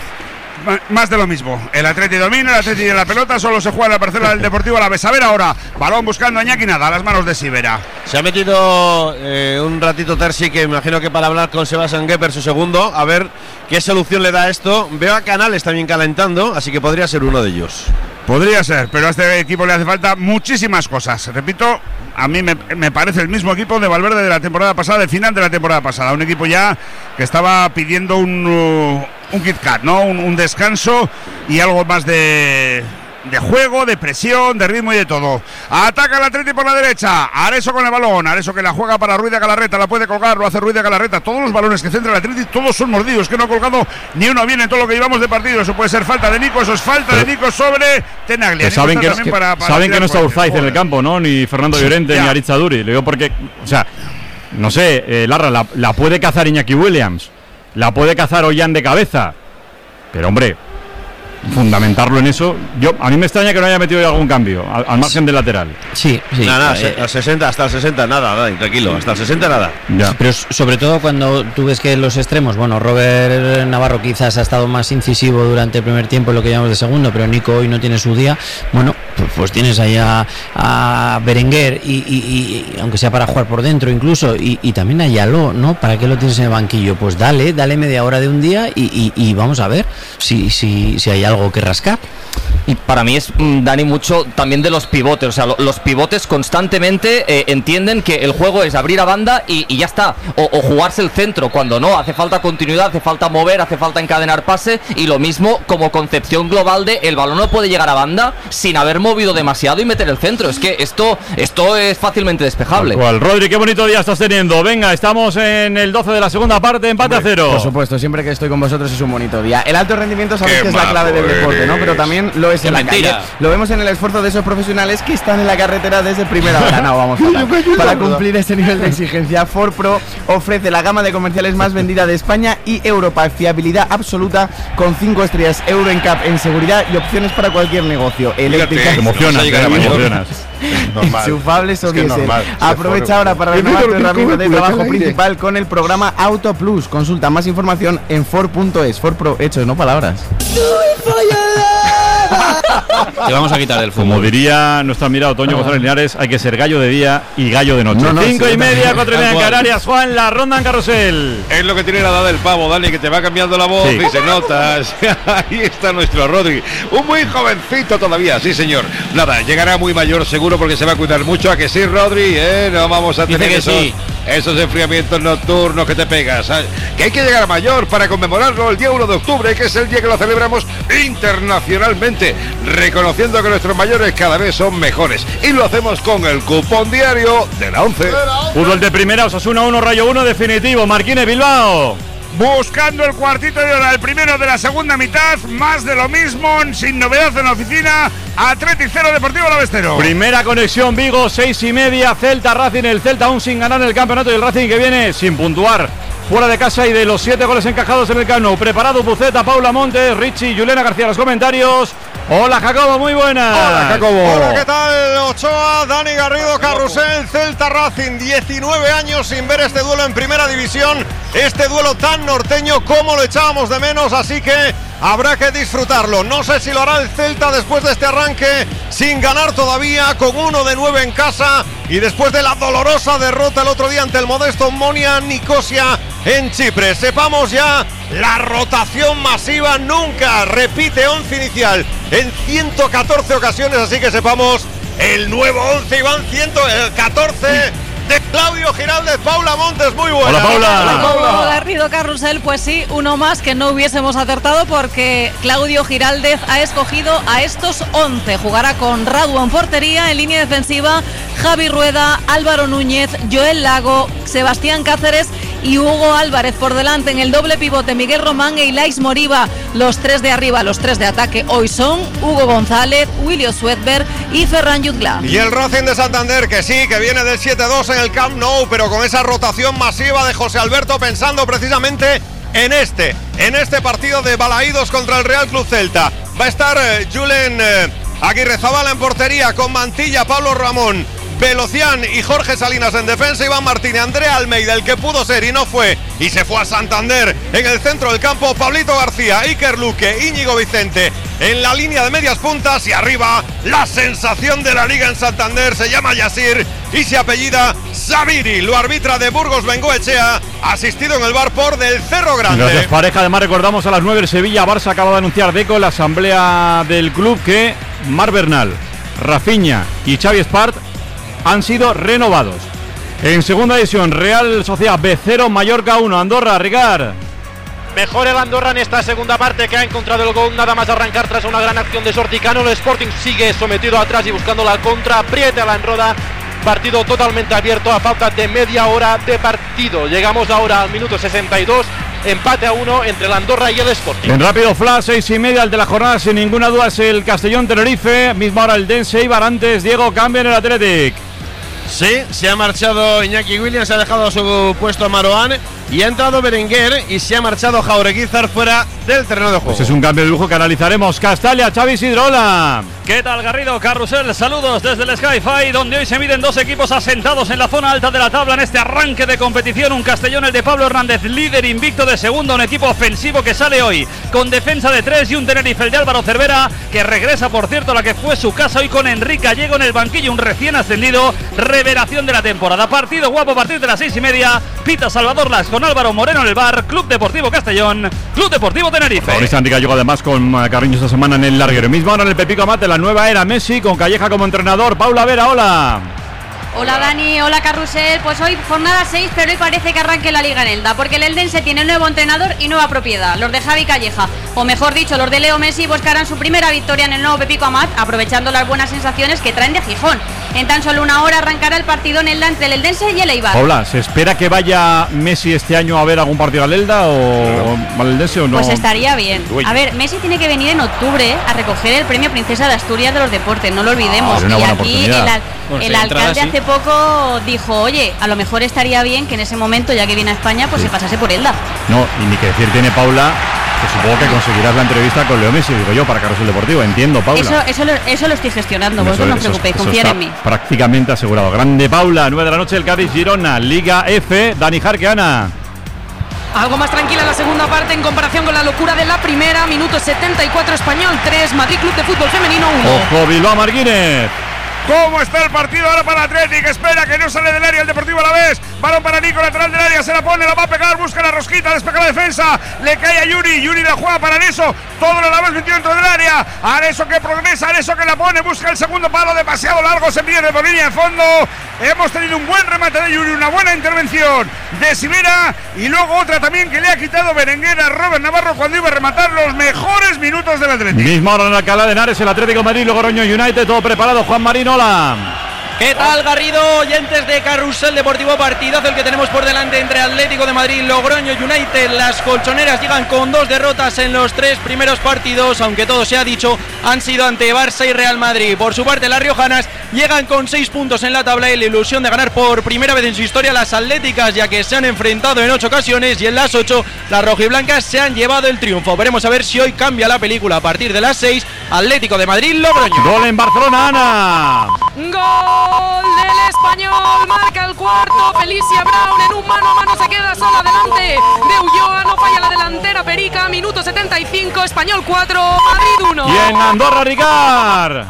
Speaker 8: Más de lo mismo, el Atleti domina, el Atleti de la pelota, solo se juega en la parcela del Deportivo Alavés. A ver ahora, balón buscando a Iñaki, nada, a las manos de Sivera.
Speaker 9: Se ha metido eh, un ratito Terzi, que imagino que para hablar con Sebastian Gepper, su segundo, a ver qué solución le da esto. Veo a Canales también calentando, así que podría ser uno de ellos.
Speaker 8: Podría ser, pero a este equipo le hace falta muchísimas cosas. Repito, a mí me, me parece el mismo equipo de Valverde de la temporada pasada, del final de la temporada pasada. Un equipo ya que estaba pidiendo un, uh, un Kit Kat, ¿no? Un, un descanso y algo más de, de juego, de presión, de ritmo y de todo. Ataca el Atleti por la derecha. Areso con el balón. Areso que la juega para Ruiz de Galarreta. La puede colgar, lo hace Ruiz de Galarreta. Todos los balones que centra el Atleti, todos son mordidos. Que no ha colgado ni uno bien en todo lo que llevamos de partido. Eso puede ser falta de Nico. Eso es falta Pero, de Nico sobre Tenaglia.
Speaker 7: Saben que, que, para, para saben que no está Urzaiz en el campo, ¿no? Ni Fernando Llorente, sí, ni Aritz Aduri. Le digo porque, o sea, no sé, eh, Larra, la, la puede cazar Iñaki Williams. La puede cazar Ollán de cabeza. Pero, hombre, fundamentarlo en eso. Yo a mí me extraña que no haya metido ya algún cambio al, al margen del lateral.
Speaker 11: Sí, sí.
Speaker 9: Nada, nada, eh, a sesenta, hasta el sesenta nada, nada, tranquilo, hasta el sesenta nada.
Speaker 11: Ya. Pero sobre todo cuando tú ves que los extremos, bueno, Robert Navarro quizás ha estado más incisivo durante el primer tiempo en lo que llamamos de segundo, pero Nico hoy no tiene su día. Bueno, pues, pues tienes ahí a, a Berenguer y, y, y aunque sea para jugar por dentro incluso, y, y también a Yaló, ¿no? ¿Para qué lo tienes en el banquillo? Pues dale, dale media hora de un día y, y, y vamos a ver si, si, si hay algo algo que rascar.
Speaker 15: Y para mí es, Dani, mucho también de los pivotes. O sea, lo, los pivotes constantemente eh, entienden que el juego es abrir a banda y, y ya está. O, o jugarse el centro, cuando no. Hace falta continuidad, hace falta mover, hace falta encadenar pase. Y lo mismo como concepción global de el balón no puede llegar a banda sin haber movido demasiado y meter el centro. Es que esto, esto es fácilmente despejable.
Speaker 7: Cual. Rodri, qué bonito día estás teniendo. Venga, estamos en el doce de la segunda parte, empate
Speaker 17: Hombre,
Speaker 7: a cero.
Speaker 17: Por supuesto, siempre que estoy con vosotros es un bonito día. El alto rendimiento sabéis que es la clave del deporte, ¿no? Pero también lo es en la calle. Lo vemos en el esfuerzo de esos profesionales que están en la carretera desde primera hora. No, vamos a Para cumplir ese nivel de exigencia, Ford Pro ofrece la gama de comerciales más vendida de España y Europa. Fiabilidad absoluta con cinco estrellas Euro N C A P en seguridad y opciones para cualquier negocio. Eléctrica.
Speaker 7: Te emocionas, te emocionas.
Speaker 17: Enchufables o diésel. Aprovecha ahora para renovar tu herramienta de trabajo principal con el programa Auto Plus. Consulta más información en Ford punto es. Ford Pro, hechos, no palabras.
Speaker 2: Te vamos a quitar del fútbol.
Speaker 7: Como diría nuestro admirado Toño González Linares, hay que ser gallo de día y gallo de noche.
Speaker 14: No, no,
Speaker 7: Cinco
Speaker 14: sí,
Speaker 7: y media,
Speaker 14: también.
Speaker 7: cuatro y media en Canarias. Juan, la ronda en carrusel.
Speaker 14: Es lo que tiene la edad del pavo, Dani, que te va cambiando la voz
Speaker 7: Sí.
Speaker 14: y se nota. Ahí está nuestro Rodri. Un muy jovencito todavía, sí, señor. Nada, llegará muy mayor seguro porque se va a cuidar mucho. ¿A que sí, Rodri? ¿Eh? No vamos a
Speaker 2: Dice
Speaker 14: tener
Speaker 2: que
Speaker 14: esos,
Speaker 2: sí.
Speaker 14: esos enfriamientos nocturnos que te pegas. Que hay que llegar a mayor para conmemorarlo el día uno de octubre, que es el día que lo celebramos internacionalmente, reconociendo que nuestros mayores cada vez son mejores. Y lo hacemos con el cupón diario de la once.
Speaker 7: Fútbol de primera, Osasuna uno, Rayo uno, definitivo. Marquínez, Bilbao.
Speaker 8: Buscando el cuartito de hora, el primero de la segunda mitad, más de lo mismo, sin novedad en la oficina. Athletic cero, Deportivo Alavés cero.
Speaker 7: Primera conexión Vigo, seis y media, Celta Racing, el Celta aún sin ganar en el campeonato y el Racing que viene sin puntuar fuera de casa y de los siete goles encajados en el Camp Nou. Preparado Buceta, Paula Montes, Richie y Juliana García, los comentarios. Hola Jacobo, muy buenas.
Speaker 18: Hola Jacobo. Hola, ¿qué tal? Ochoa, Dani Garrido, Carrusel, Celta Racing, diecinueve años sin ver este duelo en primera división, este duelo tan norteño como lo echábamos de menos, así que habrá que disfrutarlo. No sé si lo hará el Celta después de este arranque sin ganar todavía, con uno de nueve en casa y después de la dolorosa derrota el otro día ante el modesto Monia Nicosia en Chipre. Sepamos ya la rotación masiva, nunca repite once inicial en ciento catorce ocasiones, así que sepamos el nuevo once, Iván, ciento catorce de Claudio Giraldez. Paula Montes, muy buena.
Speaker 7: Hola Paula.
Speaker 19: Hola, Paula. Garrido, Carrusel, pues sí, uno más que no hubiésemos acertado porque Claudio Giraldez ha escogido a estos once. Jugará con Radu en portería, en línea defensiva Javi Rueda, Álvaro Núñez, Joel Lago, Sebastián Cáceres y Hugo Álvarez. Por delante en el doble pivote Miguel Román e Ilais Moriba. Los tres de arriba, los tres de ataque hoy son Hugo González, William Suetberg y Ferran Jutgla.
Speaker 18: Y el Racing de Santander, que sí, que viene del siete dos en el Camp Nou, pero con esa rotación masiva de José Alberto, pensando precisamente en este, en este partido de Balaídos contra el Real Club Celta. Va a estar eh, Julen eh, Aguirrezabala en portería, con Mantilla, Pablo Ramón, Velocián y Jorge Salinas en defensa, Iván Martínez, Andrea Almeida, el que pudo ser y no fue y se fue a Santander en el centro del campo, Pablito García, Iker Luque, Íñigo Vicente en la línea de medias puntas y arriba la sensación de la liga en Santander, se llama Yasir y se apellida Sabiri, lo arbitra de Burgos Bengoechea, asistido en el bar por del Cerro Grande.
Speaker 7: Gracias, pareja. Además recordamos a las nueve el Sevilla Barça acaba de anunciar Deco en la asamblea del club que Mar Bernal, Rafinha y Xavi Espart han sido renovados. En segunda división, Real Sociedad B cero, Mallorca uno, Andorra, Ricard.
Speaker 13: Mejor el Andorra en esta segunda parte, que ha encontrado el gol nada más arrancar tras una gran acción de Sorticano. El Sporting sigue sometido atrás y buscando la contra, aprieta la enroda. Partido totalmente abierto a falta de media hora de partido. Llegamos ahora al minuto sesenta y dos, empate a uno entre el Andorra y el Sporting.
Speaker 7: En rápido flash, seis y media, el de la jornada sin ninguna duda es el Castellón Tenerife. Misma hora el Dense Eibar, antes Diego cambia en el Athletic.
Speaker 9: Sí, se ha marchado Iñaki Williams, se ha dejado su puesto a Maroán y ha entrado Berenguer y se ha marchado Jaureguizar fuera del terreno de juego.
Speaker 7: Pues es un cambio de lujo que analizaremos. Castalia, Xavi Sidrola.
Speaker 20: ¿Qué tal, Garrido? Carrusel, saludos desde el Sky-Fi, donde hoy se miden dos equipos asentados en la zona alta de la tabla en este arranque de competición. Un Castellón, el de Pablo Hernández, líder invicto de segunda, un equipo ofensivo que sale hoy con defensa de tres, y un Tenerife, el de Álvaro Cervera, que regresa, por cierto, a la que fue su casa hoy con Enrique Gallego en el banquillo, un recién ascendido, revelación de la temporada. Partido guapo a partir de las seis y media. Pita Salvador Las con Álvaro Moreno en el bar. Club Deportivo Castellón, Club Deportivo Tenerife.
Speaker 7: Favorita Enrique Gallego además con Carriño esta semana en el larguero. Mismo ahora en el Pepico Amate, la nueva era Messi con Calleja como entrenador. Paula Vera, hola.
Speaker 21: Hola Dani, hola Carrusel. Pues hoy jornada seis, pero hoy parece que arranque la Liga en Elda, porque el Eldense tiene nuevo entrenador y nueva propiedad, los de Javi Calleja, o mejor dicho, los de Leo Messi buscarán su primera victoria en el nuevo Pepico Amat, aprovechando las buenas sensaciones que traen de Gijón. En tan solo una hora arrancará el partido en Elda entre el Eldense y el Eibar.
Speaker 7: Hola, ¿se espera que vaya Messi este año a ver algún partido al Elda o al Eldense o no?
Speaker 21: Pues estaría bien. A ver, Messi tiene que venir en octubre a recoger el premio Princesa de Asturias de los Deportes, no lo olvidemos.
Speaker 7: Ah,
Speaker 21: y aquí el, al
Speaker 7: bueno,
Speaker 21: el alcalde hace poco dijo, oye, a lo mejor estaría bien que en ese momento, ya que viene a España, pues sí, se pasase por Elda.
Speaker 7: No, y ni que decir tiene Paula, que supongo que conseguirás la entrevista con Leo Messi, digo yo, para Carrusel Deportivo, entiendo, Paula.
Speaker 21: Eso, eso, lo, eso lo estoy gestionando,
Speaker 7: Eso,
Speaker 21: vosotros no os
Speaker 7: eso,
Speaker 21: preocupéis,
Speaker 7: eso
Speaker 21: confiad
Speaker 7: está
Speaker 21: en mí.
Speaker 7: Prácticamente asegurado. Grande Paula, nueve de la noche, el Cádiz Girona, Liga F, Dani Jarqueana.
Speaker 22: Algo más tranquila la segunda parte en comparación con la locura de la primera. Minuto setenta y cuatro, Español tres, Madrid Club de Fútbol Femenino uno.
Speaker 7: Ojo, Bilbao Martínez.
Speaker 8: cómo está el partido ahora para Athletic. Espera que no sale del área el Deportivo Alavés. Balón para Nico, lateral del área, se la pone, la va a pegar, busca la rosquita, despeja la defensa, le cae a Yuri, Yuri la juega para Areso, todo el Alavés metido dentro del área, Areso que progresa, Areso que la pone, busca el segundo palo, demasiado largo, se pierde por línea de fondo. Hemos tenido un buen remate de Yuri, una buena intervención de Sibera y luego otra también que le ha quitado Berenguer a Robert Navarro cuando iba a rematar los mejores minutos del Atlético.
Speaker 7: Mismo ahora en Alcalá de Henares, el Atlético de Madrid, Logroño United, todo preparado. Juan Marín, hola.
Speaker 22: ¿Qué tal, Garrido? Oyentes de Carrusel Deportivo, partidazo el que tenemos por delante entre Atlético de Madrid y Logroño United. Las colchoneras llegan con dos derrotas en los tres primeros partidos, aunque todo se ha dicho, han sido ante Barça y Real Madrid. Por su parte, las riojanas llegan con seis puntos en la tabla y la ilusión de ganar por primera vez en su historia las atléticas, ya que se han enfrentado en ocho ocasiones y en las ocho las rojiblancas se han llevado el triunfo. Veremos a ver si hoy cambia la película a partir de las seis. Atlético de Madrid, Logroño.
Speaker 7: Gol en Barcelona, Ana.
Speaker 22: Gol del Español, marca el cuarto, Felicia Brown en un mano a mano se queda sola delante de Ulloa, no falla la delantera Perica, minuto setenta y cinco, Español cuatro, Madrid uno.
Speaker 7: Y en Andorra, Ricard.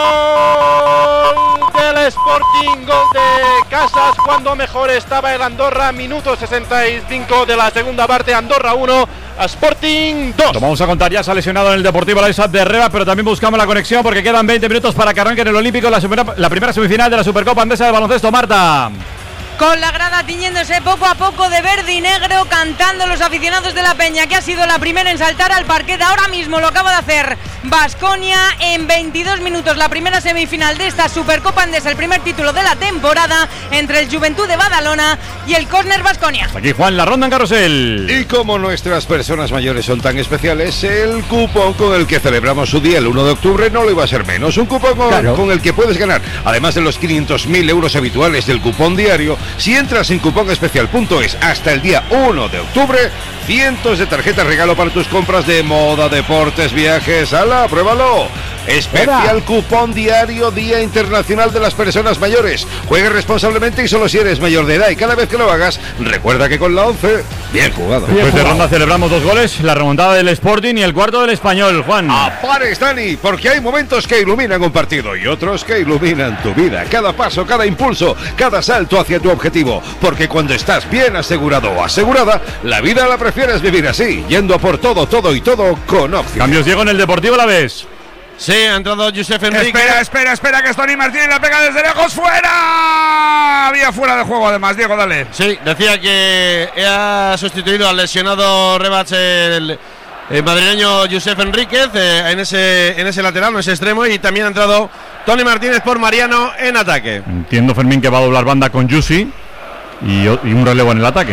Speaker 13: Gol del Sporting, gol de Casas cuando mejor estaba el Andorra, minuto sesenta y cinco de la segunda parte, Andorra uno, Sporting dos.
Speaker 7: Lo vamos a contar, ya se ha lesionado en el Deportivo Alavés de Herrera, pero también buscamos la conexión porque quedan veinte minutos para que arranque en el Olímpico la, super, la primera semifinal de la Supercopa Andesa de Baloncesto. Marta.
Speaker 19: Con la grada tiñéndose poco a poco de verde y negro, cantando los aficionados de la Peña, que ha sido la primera en saltar al parquet. Ahora mismo lo acaba de hacer Baskonia en veintidós minutos, la primera semifinal de esta Supercopa Andesa, el primer título de la temporada entre el Juventud de Badalona y el Córner Baskonia.
Speaker 7: Aquí Juan, la ronda en Carrusel.
Speaker 14: Y como nuestras personas mayores son tan especiales, el cupón con el que celebramos su día el uno de octubre no lo iba a ser menos. Un cupón con, claro. con el que puedes ganar, además de los quinientos mil euros habituales del cupón diario, si entras en cupón especial punto es hasta el día uno de octubre, cientos de tarjetas regalo para tus compras de moda, deportes, viajes. ¡Hala, pruébalo! Especial Hola. Cupón diario Día Internacional de las Personas Mayores. Juegue responsablemente y solo si eres mayor de edad. Y cada vez que lo hagas, recuerda que con la once, bien jugado.
Speaker 7: Después de ronda celebramos dos goles, la remontada del Sporting y el cuarto del Español, Juan.
Speaker 14: ¡Apares, Dani! Porque hay momentos que iluminan un partido y otros que iluminan tu vida. Cada paso, cada impulso, cada salto hacia tu objetivo. Porque cuando estás bien asegurado o asegurada, la vida la prefieres vivir así, yendo a por todo, todo y todo con opción.
Speaker 7: Cambios, Diego, en el Deportivo Alavés.
Speaker 9: Sí, ha entrado Josep Enrique.
Speaker 8: Espera, espera, espera, que es Tony Martínez, la pega desde lejos, ¡fuera! Había fuera de juego además, Diego, dale.
Speaker 9: Sí, decía que ha sustituido al lesionado Rebach el, el madrileño Josep Enríquez eh, en, ese, en ese lateral, en ese extremo, y también ha entrado Tony Martínez por Mariano en ataque.
Speaker 7: Entiendo, Fermín, que va a doblar banda con Yusi y, y un relevo en el ataque.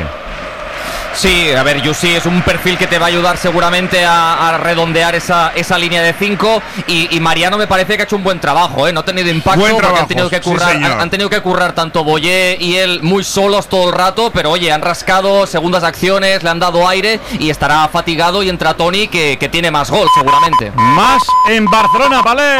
Speaker 15: Sí, a ver, Yusi es un perfil que te va a ayudar seguramente a, a redondear esa, esa línea de cinco y, y Mariano me parece que ha hecho un buen trabajo, ¿eh? No ha tenido impacto
Speaker 8: buen
Speaker 15: porque
Speaker 8: trabajo,
Speaker 15: han tenido que currar,
Speaker 8: sí,
Speaker 15: han, han tenido que currar tanto Boyé y él muy solos todo el rato, pero oye, han rascado segundas acciones, le han dado aire y estará fatigado y entra Tony que, que tiene más gol seguramente.
Speaker 7: Más en Barcelona, Palet.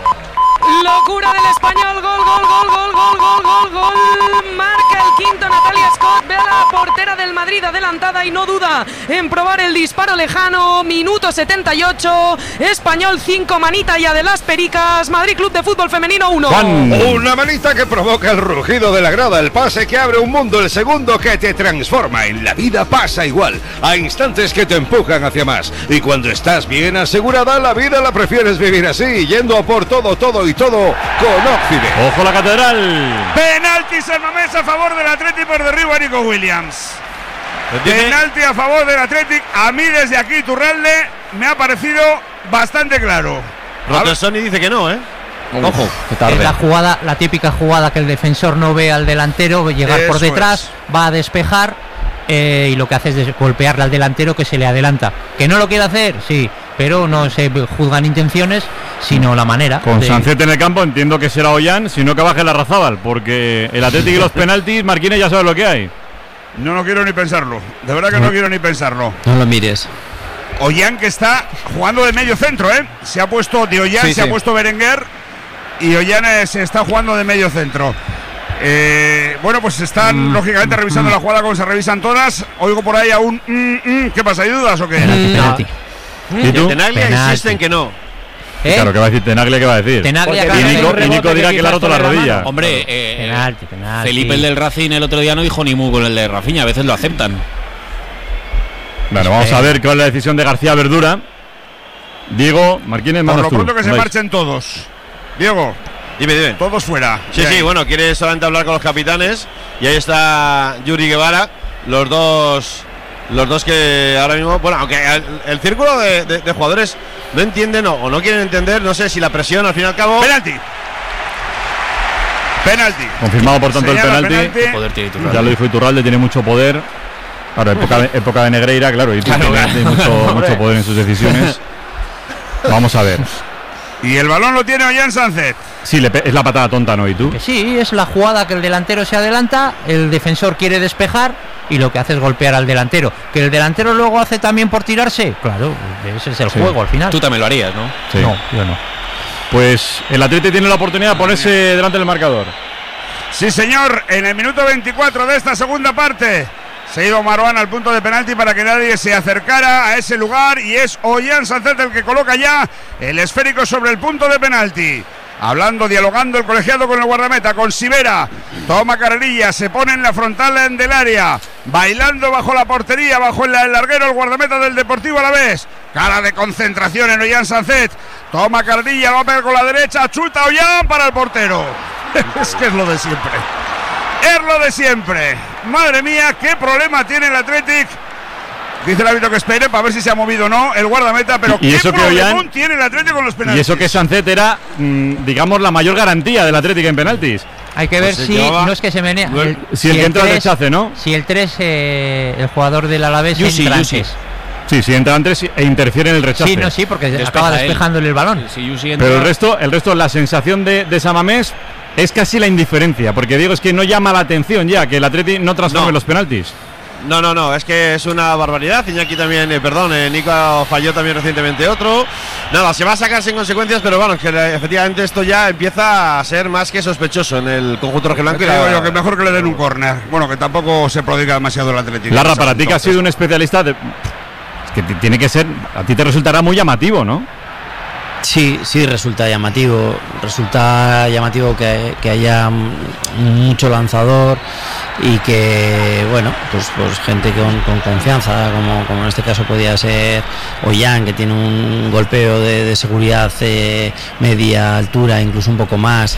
Speaker 22: Locura del Español, gol, gol, gol, gol, gol, gol, gol, gol. Marca el quinto Natalia Scott, ve a la portera del Madrid adelantada y no duda en probar el disparo lejano. Minuto setenta y ocho, Español cinco, manita ya de las Pericas, Madrid Club de Fútbol Femenino uno.
Speaker 14: Una manita que provoca el rugido de la grada, el pase que abre un mundo, el segundo que te transforma. En la vida pasa igual, a instantes que te empujan hacia más. Y cuando estás bien asegurada, la vida la prefieres vivir así, yendo a por todo, todo y todo con Occidente.
Speaker 7: Ojo la catedral.
Speaker 8: Penalti San Mamés a favor del Athletic por derribo a Nico Williams. Penalti a favor del Athletic. A mí desde aquí Turralde me ha parecido bastante claro.
Speaker 9: Rotesoni dice que no, ¿eh?
Speaker 10: Ojo, es la jugada, la típica jugada que el defensor no ve al delantero, llegar Eso por detrás, es. va a despejar eh, y lo que hace es golpearle al delantero que se le adelanta. ¿Que no lo quiere hacer? Sí, pero no se juzgan intenciones, sino la manera.
Speaker 7: Con
Speaker 10: de...
Speaker 7: Sancet en el campo entiendo que será Ollán, sino que baje la Razábal, porque el Atlético y los penaltis, Marquines ya sabe lo que hay.
Speaker 8: No, no quiero ni pensarlo, de verdad que no, no quiero ni pensarlo.
Speaker 11: No lo mires.
Speaker 8: Ollán que está jugando de medio centro, ¿eh? Se ha puesto de Ollán, sí, se sí. ha puesto Berenguer y Ollán eh, se está jugando de medio centro. Eh, bueno, pues están mm, lógicamente revisando mm. la jugada como se revisan todas. Oigo por ahí a un mm, mm. ¿Qué pasa? ¿Hay dudas o qué?
Speaker 10: Penalti, penalti.
Speaker 9: ¿Y tú? Tenaglia insiste en que no.
Speaker 7: ¿Eh? Claro, ¿qué va a decir Tenaglia? ¿Qué va a decir?
Speaker 10: Tenaglia,
Speaker 7: y Nico, y Nico dirá que le ha roto la rodilla.
Speaker 2: Hombre, eh,
Speaker 10: penalti, penalti.
Speaker 2: Felipe, el del Racing, el otro día no dijo ni mu con el de Rafinha, a veces lo aceptan.
Speaker 7: Bueno, vamos a ver cuál es la decisión de García Verdura. Diego, Marquínez,
Speaker 8: Por
Speaker 7: mandas
Speaker 8: lo
Speaker 7: tú.
Speaker 8: pronto que se
Speaker 7: Vais.
Speaker 8: marchen todos. Diego.
Speaker 9: Dime, dime.
Speaker 8: Todos fuera.
Speaker 9: Sí,
Speaker 8: Bien.
Speaker 9: sí, bueno, quiere solamente hablar con los capitanes. Y ahí está Yuri Guevara. Los dos. Los dos que ahora mismo. Bueno, aunque el, el círculo de, de, de jugadores no entienden o, o no quieren entender. No sé si la presión al fin y al cabo.
Speaker 8: Penalti. Penalti.
Speaker 7: Confirmado por tanto
Speaker 8: Señala
Speaker 7: el penalti.
Speaker 8: penalti.
Speaker 7: Ya lo dijo Iturralde, tiene mucho poder. Claro, época de, época de Negreira, claro, y tú
Speaker 8: Claro,
Speaker 7: tienes
Speaker 8: claro.
Speaker 7: mucho,
Speaker 8: Hombre.
Speaker 7: mucho poder en sus decisiones. Vamos a ver.
Speaker 8: Y el balón lo tiene Ollán Sánchez.
Speaker 7: Sí, le pe- es la patada tonta, ¿no? ¿Y tú?
Speaker 10: Que sí, es la jugada que el delantero se adelanta, el defensor quiere despejar y lo que hace es golpear al delantero. Que el delantero luego hace también por tirarse, claro, ese es el
Speaker 7: Sí.
Speaker 10: juego al final.
Speaker 2: Tú también lo harías, ¿no?
Speaker 7: Sí.
Speaker 10: No, yo no.
Speaker 7: Pues el Atleti tiene la oportunidad de ponerse delante del marcador.
Speaker 8: Sí, señor, en el minuto veinticuatro de esta segunda parte se ha ido Marwan al punto de penalti para que nadie se acercara a ese lugar y es Ollán Sánchez el que coloca ya el esférico sobre el punto de penalti. Hablando, dialogando el colegiado con el guardameta, con Sivera. Toma carrerilla, se pone en la frontal del área, bailando bajo la portería, bajo el larguero el guardameta del Deportivo Alavés. Cara de concentración en Ollán Sánchez. Toma carrerilla, va a pegar con la derecha, chuta Ollán para el portero. Es que es lo de siempre. Es lo de siempre. Madre mía, qué problema tiene el Athletic. Dice el árbitro que espere para ver si se ha movido o no el guardameta, pero
Speaker 7: Y
Speaker 8: qué
Speaker 7: eso que
Speaker 8: problemón
Speaker 7: Ollán-
Speaker 8: tiene el Atlético con los penaltis.
Speaker 7: Y eso que Sánchez era, mm, digamos, la mayor garantía del Atlético en penaltis.
Speaker 10: Hay que ver
Speaker 7: Pues se
Speaker 10: si
Speaker 7: llevaba-
Speaker 10: no es que se menea. el-
Speaker 7: Si el que entra
Speaker 10: tres-
Speaker 7: rechace, ¿no?
Speaker 10: Si el tres, eh, el jugador del Alavés
Speaker 7: Yusi,
Speaker 10: entra
Speaker 7: Yusi.
Speaker 10: antes.
Speaker 7: Sí, si entra antes e interfiere en el rechace.
Speaker 10: Sí, no, sí, porque
Speaker 2: Despeja
Speaker 10: acaba
Speaker 2: él.
Speaker 10: despejándole el balón.
Speaker 2: Si Yusi entra-
Speaker 7: Pero el resto, el resto, la sensación de, de Samamés es casi la indiferencia, porque digo, es que no llama la atención ya que el Atleti no transforme
Speaker 9: No.
Speaker 7: los penaltis.
Speaker 9: No, no, no, es que es una barbaridad. Iñaki también, eh, perdón, eh, Nico falló también recientemente otro. Nada, se va a sacar sin consecuencias, pero bueno, es que eh, efectivamente esto ya empieza a ser más que sospechoso en el conjunto rojiblanco.
Speaker 8: Te digo yo que mejor que le den un córner. Bueno, que tampoco se prodiga demasiado el Atlético.
Speaker 7: Larra, para ti que has sido un especialista, de, es que t- tiene que ser, a ti te resultará muy llamativo, ¿no?
Speaker 11: Sí, sí, resulta llamativo. Resulta llamativo que, que haya mm, mucho lanzador y que, bueno, pues, pues gente con, con confianza, como, como en este caso podía ser Ollán, que tiene un golpeo de, de seguridad eh, media altura, incluso un poco más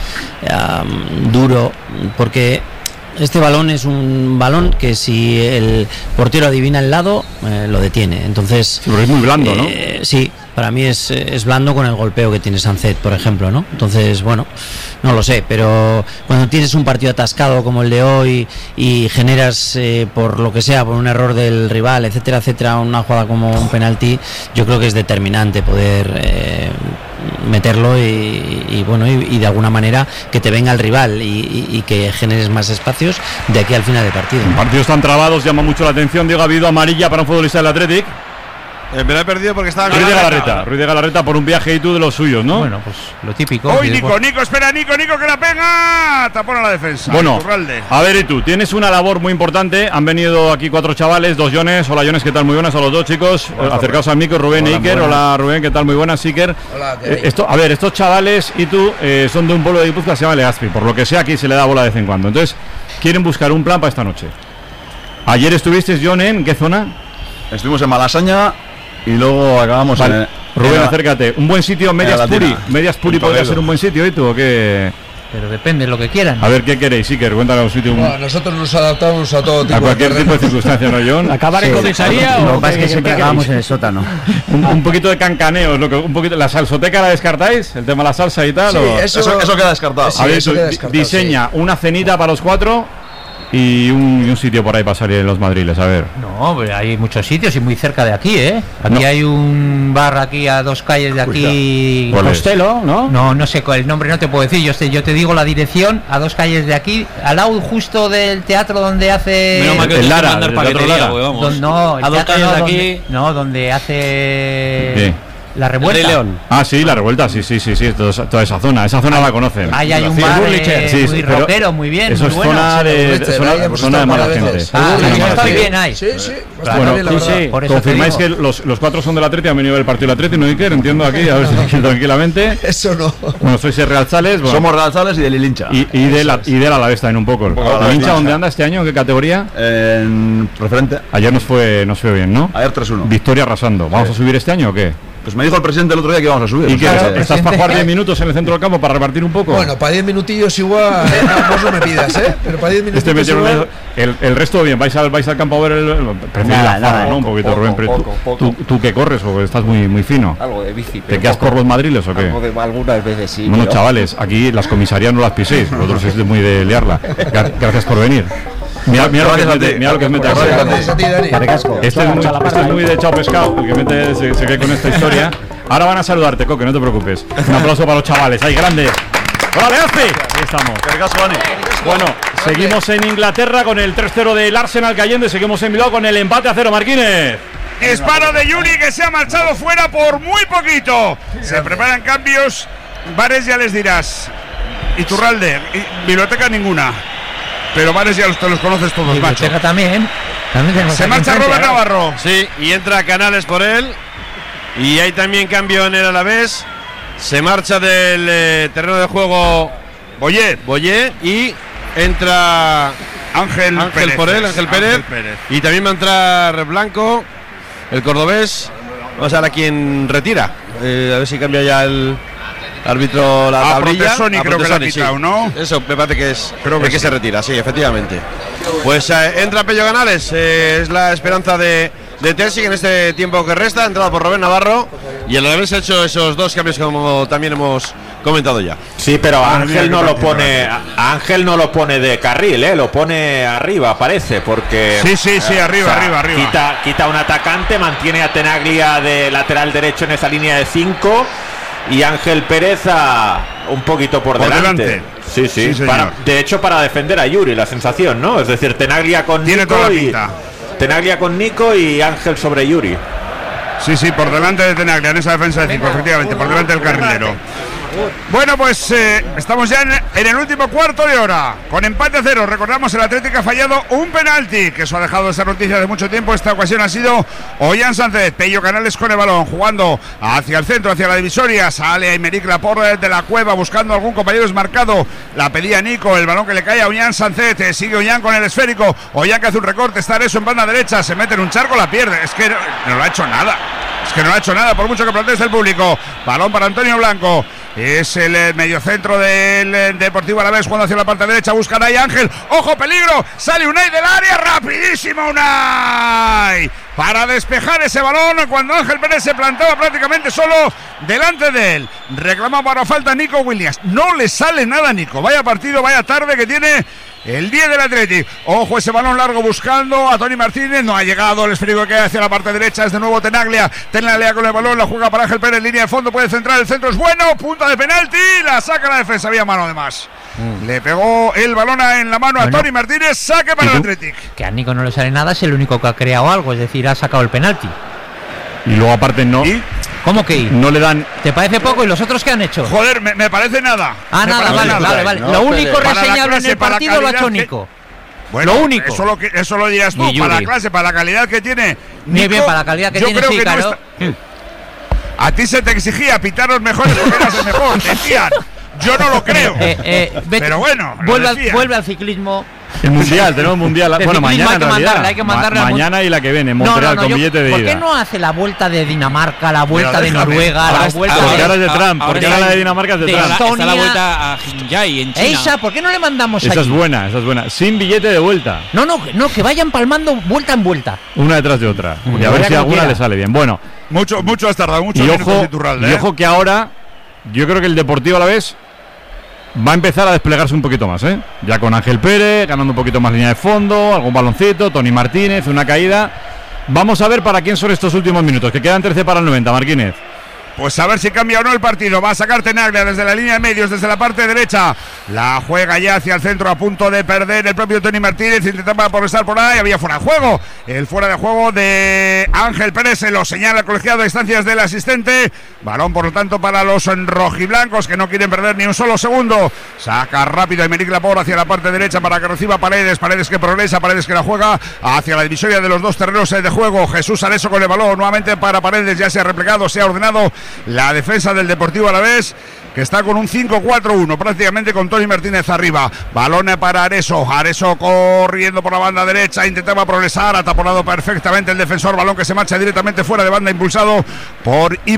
Speaker 11: um, duro, porque este balón es un balón que si el portero adivina el lado, eh, lo detiene. Entonces,
Speaker 7: Pero es muy blando, ¿no?
Speaker 11: eh, sí, para mí es, es blando con el golpeo que tiene Sánchez, por ejemplo, ¿no? Entonces, bueno, no lo sé, pero cuando tienes un partido atascado como el de hoy y generas, eh, por lo que sea, por un error del rival, etcétera, etcétera, una jugada como un penalti, yo creo que es determinante poder eh, meterlo y, y, bueno, y, y de alguna manera que te venga el rival y, y- y que generes más espacios de aquí al final del partido.
Speaker 7: Partidos tan trabados llama mucho la atención. Diego, ha habido amarilla para un futbolista del Athletic.
Speaker 9: Eh, me lo he perdido porque estaba
Speaker 7: Ruiz de Galarreta, Ruiz de Galarreta por un viaje y tú de los suyos, ¿no?
Speaker 10: Bueno, pues lo típico.
Speaker 8: Hoy Nico, Nico, espera, Nico, Nico, que la pega. Tapón a la defensa.
Speaker 7: Bueno,
Speaker 8: Iturralde.
Speaker 7: a ver, y tú, tienes una labor muy importante. Han venido aquí cuatro chavales, dos Jones. Hola, Jones, ¿qué tal? Muy buenas a los dos chicos. Eh, acercaos al micro, Rubén
Speaker 3: Hola,
Speaker 7: e Iker.
Speaker 3: muy buenas.
Speaker 7: Hola, Rubén, ¿qué tal? Muy buenas, Iker.
Speaker 3: Hola, ¿qué
Speaker 7: Eh,
Speaker 3: hay?
Speaker 7: esto, a ver, estos chavales y tú eh, son de un pueblo de Guipúzcoa que se llama Legazpi. Por lo que sea, aquí se le da bola de vez en cuando. Entonces, quieren buscar un plan para esta noche. Ayer estuviste, John, ¿en qué zona?
Speaker 3: Estuvimos en Malasaña y luego acabamos
Speaker 7: Vale.
Speaker 3: en.
Speaker 7: Rubén,
Speaker 3: en-
Speaker 7: acércate. Un buen sitio, Medias
Speaker 3: en la
Speaker 7: Puri.
Speaker 3: Latina.
Speaker 7: Medias Puri
Speaker 3: En
Speaker 7: podría
Speaker 3: Toledo.
Speaker 7: ser un buen sitio, ¿y tú o qué?
Speaker 10: Pero depende de lo que quieran.
Speaker 7: A ver, ¿qué queréis, Iker? Cuéntanos un sitio. un-
Speaker 3: Bueno, nosotros nos adaptamos a todo tipo
Speaker 7: a cualquier
Speaker 3: de
Speaker 7: tipo de circunstancia, ¿no, John?
Speaker 3: ¿Acabar en comisaría
Speaker 17: Lo
Speaker 3: o
Speaker 17: que pasa es
Speaker 3: qué-
Speaker 17: que
Speaker 3: qué
Speaker 17: siempre
Speaker 3: queréis?
Speaker 17: acabamos en el sótano.
Speaker 7: Un, un poquito de cancaneo, es lo que, un poquito. ¿La salsoteca la descartáis? ¿El tema de la salsa y tal?
Speaker 3: Sí,
Speaker 7: o-
Speaker 3: eso- Eso- eso queda descartado.
Speaker 7: A
Speaker 3: sí,
Speaker 7: ver,
Speaker 3: eso
Speaker 7: tú
Speaker 3: queda
Speaker 7: di-
Speaker 3: descartado,
Speaker 7: diseña una cenita para los cuatro y un, y un sitio por ahí para salir en los madriles, a ver.
Speaker 10: No, pero hay muchos sitios y muy cerca de aquí, ¿eh? Aquí
Speaker 7: No.
Speaker 10: hay un bar aquí a dos calles de aquí.
Speaker 7: ¿Cuál es?
Speaker 10: Costello, ¿no? No, no sé cuál, el nombre no te puedo decir. Yo te, yo te digo la dirección a dos calles de aquí, al lado justo del teatro donde hace.
Speaker 2: Menos mal que
Speaker 7: El
Speaker 2: tienes que
Speaker 7: Lara,
Speaker 2: mandar
Speaker 7: el Teatro
Speaker 2: paquetería,
Speaker 7: Lara.
Speaker 2: porque vamos.
Speaker 10: Don- no, el
Speaker 2: a dos
Speaker 10: teatro
Speaker 2: calles
Speaker 10: no,
Speaker 2: de
Speaker 10: donde-
Speaker 2: aquí.
Speaker 10: no, donde hace.
Speaker 7: ¿Qué?
Speaker 10: La revuelta.
Speaker 12: Rey León.
Speaker 7: Ah, sí, la revuelta, sí, sí, sí, sí, toda, toda esa zona, esa zona la conocen.
Speaker 10: Ahí hay un
Speaker 7: Sí,
Speaker 10: bar
Speaker 7: Burlicher,
Speaker 10: eh,
Speaker 7: sí,
Speaker 10: muy
Speaker 7: pero
Speaker 10: rockero, muy bien,
Speaker 7: eso
Speaker 10: muy
Speaker 7: es
Speaker 10: bueno.
Speaker 7: zona de,
Speaker 10: Burlicher,
Speaker 7: zona,
Speaker 10: ahí hemos
Speaker 7: zona de
Speaker 10: estado
Speaker 7: mala
Speaker 10: varias
Speaker 7: gente.
Speaker 10: veces. Ah,
Speaker 7: Zona
Speaker 10: ahí
Speaker 7: de mala
Speaker 10: está
Speaker 7: gente.
Speaker 10: bien ahí.
Speaker 4: Sí, sí.
Speaker 7: Bueno,
Speaker 4: bien, la
Speaker 7: sí,
Speaker 4: verdad.
Speaker 7: sí.
Speaker 10: Por eso
Speaker 7: Confirmáis
Speaker 10: te
Speaker 7: que los, los cuatro son del Atleti, han venido del partido del Atleti, no Iker, entiendo aquí, a ver si tranquilamente.
Speaker 4: Eso no.
Speaker 7: Bueno, sois el Real Sales. Bueno,
Speaker 3: Somos Real Sales y del Ilincha.
Speaker 7: y, y, de la, y del Alavés también un poco.
Speaker 3: poco
Speaker 7: ¿El
Speaker 3: Alavés,
Speaker 7: Ilincha
Speaker 3: Ilincha.
Speaker 7: dónde anda este año? ¿En qué categoría?
Speaker 3: En preferente.
Speaker 7: Ayer nos fue, nos fue bien, ¿no?
Speaker 3: Ayer tres uno.
Speaker 7: Victoria arrasando. ¿Vamos a subir este año o qué?
Speaker 3: Pues me dijo el presidente el otro día que íbamos a subir.
Speaker 7: ¿Y
Speaker 3: o
Speaker 7: qué?
Speaker 3: sea, que-
Speaker 7: ¿Estás para jugar diez minutos en el centro del campo para repartir un poco?
Speaker 4: Bueno, para diez minutillos igual. No, vos no me pidas, ¿eh? Pero para diez
Speaker 7: Este
Speaker 4: minutillos
Speaker 7: metieron
Speaker 4: igual.
Speaker 7: el, el, el resto bien, vais al, vais al campo a ver el. el prefiero
Speaker 6: Nada,
Speaker 7: la farra,
Speaker 6: nada,
Speaker 7: ¿no? Un
Speaker 6: poco,
Speaker 7: poquito,
Speaker 6: poco,
Speaker 7: Rubén. pero
Speaker 6: poco,
Speaker 7: tú,
Speaker 6: poco.
Speaker 7: tú, tú que corres o estás muy, muy fino.
Speaker 6: Algo de bici.
Speaker 7: ¿Te
Speaker 6: pero
Speaker 7: quedas
Speaker 6: poco.
Speaker 7: por los madriles o qué?
Speaker 6: Algo de- algunas veces sí.
Speaker 7: Bueno,
Speaker 6: pero-
Speaker 7: chavales, aquí las comisarías no las piséis, vosotros sois de muy de liarla. Gra- Gracias por venir. Mira, mira lo que
Speaker 3: Gracias a
Speaker 7: mete,
Speaker 3: ti.
Speaker 7: mira lo que mete aquí.
Speaker 4: Gracias a ti, Dani.
Speaker 7: Este es muy, este es muy de chao pescado, el que mete se, se queda con esta historia. Ahora van a saludarte, Coque, no te preocupes. Un aplauso para los chavales, ahí grande. ¡Hola, Leazpi! Ahí estamos. Bueno, seguimos en Inglaterra con el tres cero del Arsenal cayendo y seguimos en Bilbao con el empate a cero, Marquínez.
Speaker 8: Disparo de Yuri que se ha marchado fuera por muy poquito. Se preparan cambios. Bares ya les dirás. Iturralde, y- biblioteca ninguna. Pero Bares ya los, te los conoces todos, macho.
Speaker 10: Biblioteca también. También tenemos
Speaker 8: Se
Speaker 10: aquí
Speaker 8: marcha
Speaker 10: enfrente.
Speaker 8: Robert Navarro.
Speaker 9: Sí, y entra Canales por él. Y hay también cambio en el Alavés. Se marcha del eh, terreno de juego
Speaker 8: Boyé.
Speaker 9: Boyé y entra
Speaker 8: Ángel,
Speaker 9: Ángel
Speaker 8: Pérez.
Speaker 9: por él, Ángel Pérez.
Speaker 8: Ángel Pérez.
Speaker 9: Y también va a entrar Blanco, el cordobés. Vamos a ver a quién retira. Eh, a ver si cambia ya el árbitro la
Speaker 8: A
Speaker 9: tablilla.
Speaker 8: Protesoni
Speaker 9: A
Speaker 8: creo que le ha
Speaker 9: Protesoni,
Speaker 8: pitado,
Speaker 9: sí.
Speaker 8: ¿no?
Speaker 9: Eso me parece que es
Speaker 8: Creo que
Speaker 9: el que
Speaker 8: sí.
Speaker 9: se retira, sí, efectivamente. Pues eh, entra Pello Canales, eh, es la esperanza de, de Terzi en este tiempo que resta, entrada por Rubén Navarro. Y el Alavés ha hecho esos dos cambios como también hemos comentado ya.
Speaker 16: Sí, pero
Speaker 8: Madre mía,
Speaker 16: Ángel no
Speaker 8: qué
Speaker 16: lo
Speaker 8: partido,
Speaker 16: pone,
Speaker 8: eh.
Speaker 16: a- Ángel no lo pone de carril, eh, lo pone arriba, parece, porque
Speaker 8: Sí, sí, sí,
Speaker 16: eh,
Speaker 8: arriba, arriba, arriba.
Speaker 16: Quita, quita un atacante, mantiene a Tenaglia de lateral derecho en esa línea de cinco y Ángel Pérez a, un poquito por,
Speaker 8: Por
Speaker 16: delante.
Speaker 8: delante.
Speaker 16: Sí, sí,
Speaker 8: Sí, señor.
Speaker 16: para- de hecho para defender a Yuri, la sensación, ¿no? Es decir, Tenaglia con
Speaker 8: Tiene
Speaker 16: Nico
Speaker 8: toda la
Speaker 16: y
Speaker 8: pinta.
Speaker 16: Tenaglia con Nico y Ángel sobre Yuri.
Speaker 8: Sí, sí, por delante de Tenaglia en esa defensa de cinco, efectivamente, por delante del carrilero. Bueno, pues eh, estamos ya en, en el último cuarto de hora, con empate a cero. Recordamos, el Atlético ha fallado un penalti, que eso ha dejado esa noticia de mucho tiempo. Esta ocasión ha sido Ollán Sánchez. Pello Canales con el balón, jugando hacia el centro, hacia la divisoria. Sale Aymeric Laporte de la cueva, buscando algún compañero desmarcado. La pedía Nico, el balón que le cae a Ollán Sánchez. Eh, Sigue Ollán con el esférico. Ollán que hace un recorte, está eso en banda derecha. Se mete en un charco, la pierde. Es que no, no lo ha hecho nada. Es que no ha hecho nada, por mucho que proteste el público. Balón para Antonio Blanco. Es el eh, mediocentro del eh, Deportivo Alavés, jugando hacia la parte derecha. Buscan ahí Ángel. ¡Ojo, peligro! Sale Unai del área. ¡Rapidísimo Unai! Para despejar ese balón cuando Ángel Pérez se plantaba prácticamente solo delante de él. Reclama para falta Nico Williams. No le sale nada a Nico. Vaya partido, vaya tarde que tiene el diez del Athletic. Ojo, ese balón largo buscando a Tony Martínez. No ha llegado el esférico que hay hacia la parte derecha. Es de nuevo Tenaglia. Tenaglia con el balón. La juega para Ángel Pérez. Línea de fondo. Puede centrar. El centro es bueno. Punta de penalti. La saca la defensa. Había mano además. Mm. Le pegó el balón en la mano bueno. a Tony Martínez. Saque para el Athletic.
Speaker 10: Que a Nico no le sale nada. Es el único que ha creado algo. Es decir, ha sacado el penalti.
Speaker 7: Y luego aparte no.
Speaker 8: ¿Y?
Speaker 10: ¿Cómo que
Speaker 7: no le dan?
Speaker 10: ¿Te parece poco? ¿Y los otros qué han hecho?
Speaker 8: Joder, me, me parece nada.
Speaker 10: Ah,
Speaker 8: me
Speaker 10: nada, vale,
Speaker 8: nada.
Speaker 10: vale, vale.
Speaker 8: No,
Speaker 10: lo único
Speaker 8: para
Speaker 10: reseñable
Speaker 8: clase,
Speaker 10: en el partido lo ha hecho
Speaker 8: que...
Speaker 10: Nico.
Speaker 8: Bueno,
Speaker 10: lo único.
Speaker 8: Eso lo, que, eso lo dirás tú, para la clase, para la calidad que tiene.
Speaker 10: Muy
Speaker 8: Nico,
Speaker 10: bien, para la calidad que
Speaker 8: yo
Speaker 10: tiene,
Speaker 8: creo
Speaker 10: sí,
Speaker 8: que
Speaker 10: claro.
Speaker 8: no está... A ti se te exigía pitar los mejores porque eras el mejor, decían. Yo no lo creo.
Speaker 10: Eh, eh, vete,
Speaker 8: pero bueno,
Speaker 10: vuelve al, vuelve al ciclismo.
Speaker 7: El mundial, tenemos mundial.
Speaker 10: El
Speaker 7: bueno, mañana
Speaker 10: hay que
Speaker 7: en realidad.
Speaker 10: mandarle, hay que mandarle
Speaker 7: Ma mañana y la que viene, en Montreal,
Speaker 10: no, no, no,
Speaker 7: con
Speaker 10: yo,
Speaker 7: billete de
Speaker 10: ¿por
Speaker 7: ida.
Speaker 10: qué no hace la vuelta de Dinamarca, la vuelta
Speaker 7: Pero
Speaker 10: de
Speaker 7: déjame.
Speaker 10: Noruega,
Speaker 7: Ahora
Speaker 10: la
Speaker 7: es-
Speaker 10: vuelta
Speaker 7: ahora
Speaker 10: de,
Speaker 7: es de Trump, porque ahora la de Dinamarca es de Trump.
Speaker 10: Estonia?
Speaker 2: Está la vuelta a Jinjai en China.
Speaker 10: Esa, ¿por qué no le mandamos
Speaker 7: Esa
Speaker 10: allí?
Speaker 7: es buena, esa es buena. Sin billete de vuelta.
Speaker 10: No, no, no, que vayan palmando vuelta en vuelta.
Speaker 7: Una detrás de otra. Y a ver si alguna le sale bien. Bueno.
Speaker 8: Mucho, mucho has tardado, mucho
Speaker 7: Y
Speaker 8: minutos
Speaker 7: ojo,
Speaker 8: de Iturralde,
Speaker 7: y
Speaker 8: ¿eh?
Speaker 7: ojo que ahora yo creo que el Deportivo Alavés va a empezar a desplegarse un poquito más, ¿eh? Ya con Ángel Pérez, ganando un poquito más línea de fondo, algún baloncito, Tony Martínez, una caída. Vamos a ver para quién son estos últimos minutos, que quedan trece para el noventa, Martínez.
Speaker 8: Pues a ver si cambia o no el partido. Va a sacar Tenaglia desde la línea de medios, desde la parte derecha. La juega ya hacia el centro, a punto de perder el propio Tony Martínez. Intentaba progresar por ahí, había fuera de juego. El fuera de juego de Ángel Pérez, se lo señala el colegiado a distancias del asistente. Balón, por lo tanto, para los rojiblancos, que no quieren perder ni un solo segundo. Saca rápido Aymeric Laporte hacia la parte derecha para que reciba Paredes. Paredes que progresa, Paredes que la juega hacia la divisoria de los dos terrenos de juego. Jesús Areso con el balón, nuevamente para Paredes. Ya se ha replegado, se ha ordenado la defensa del Deportivo Alavés, que está con un cinco cuatro uno, prácticamente con Tony Martínez arriba. Balón para Areso, Areso corriendo por la banda derecha, intentaba progresar, ha taponado perfectamente el defensor, balón que se marcha directamente fuera de banda, impulsado por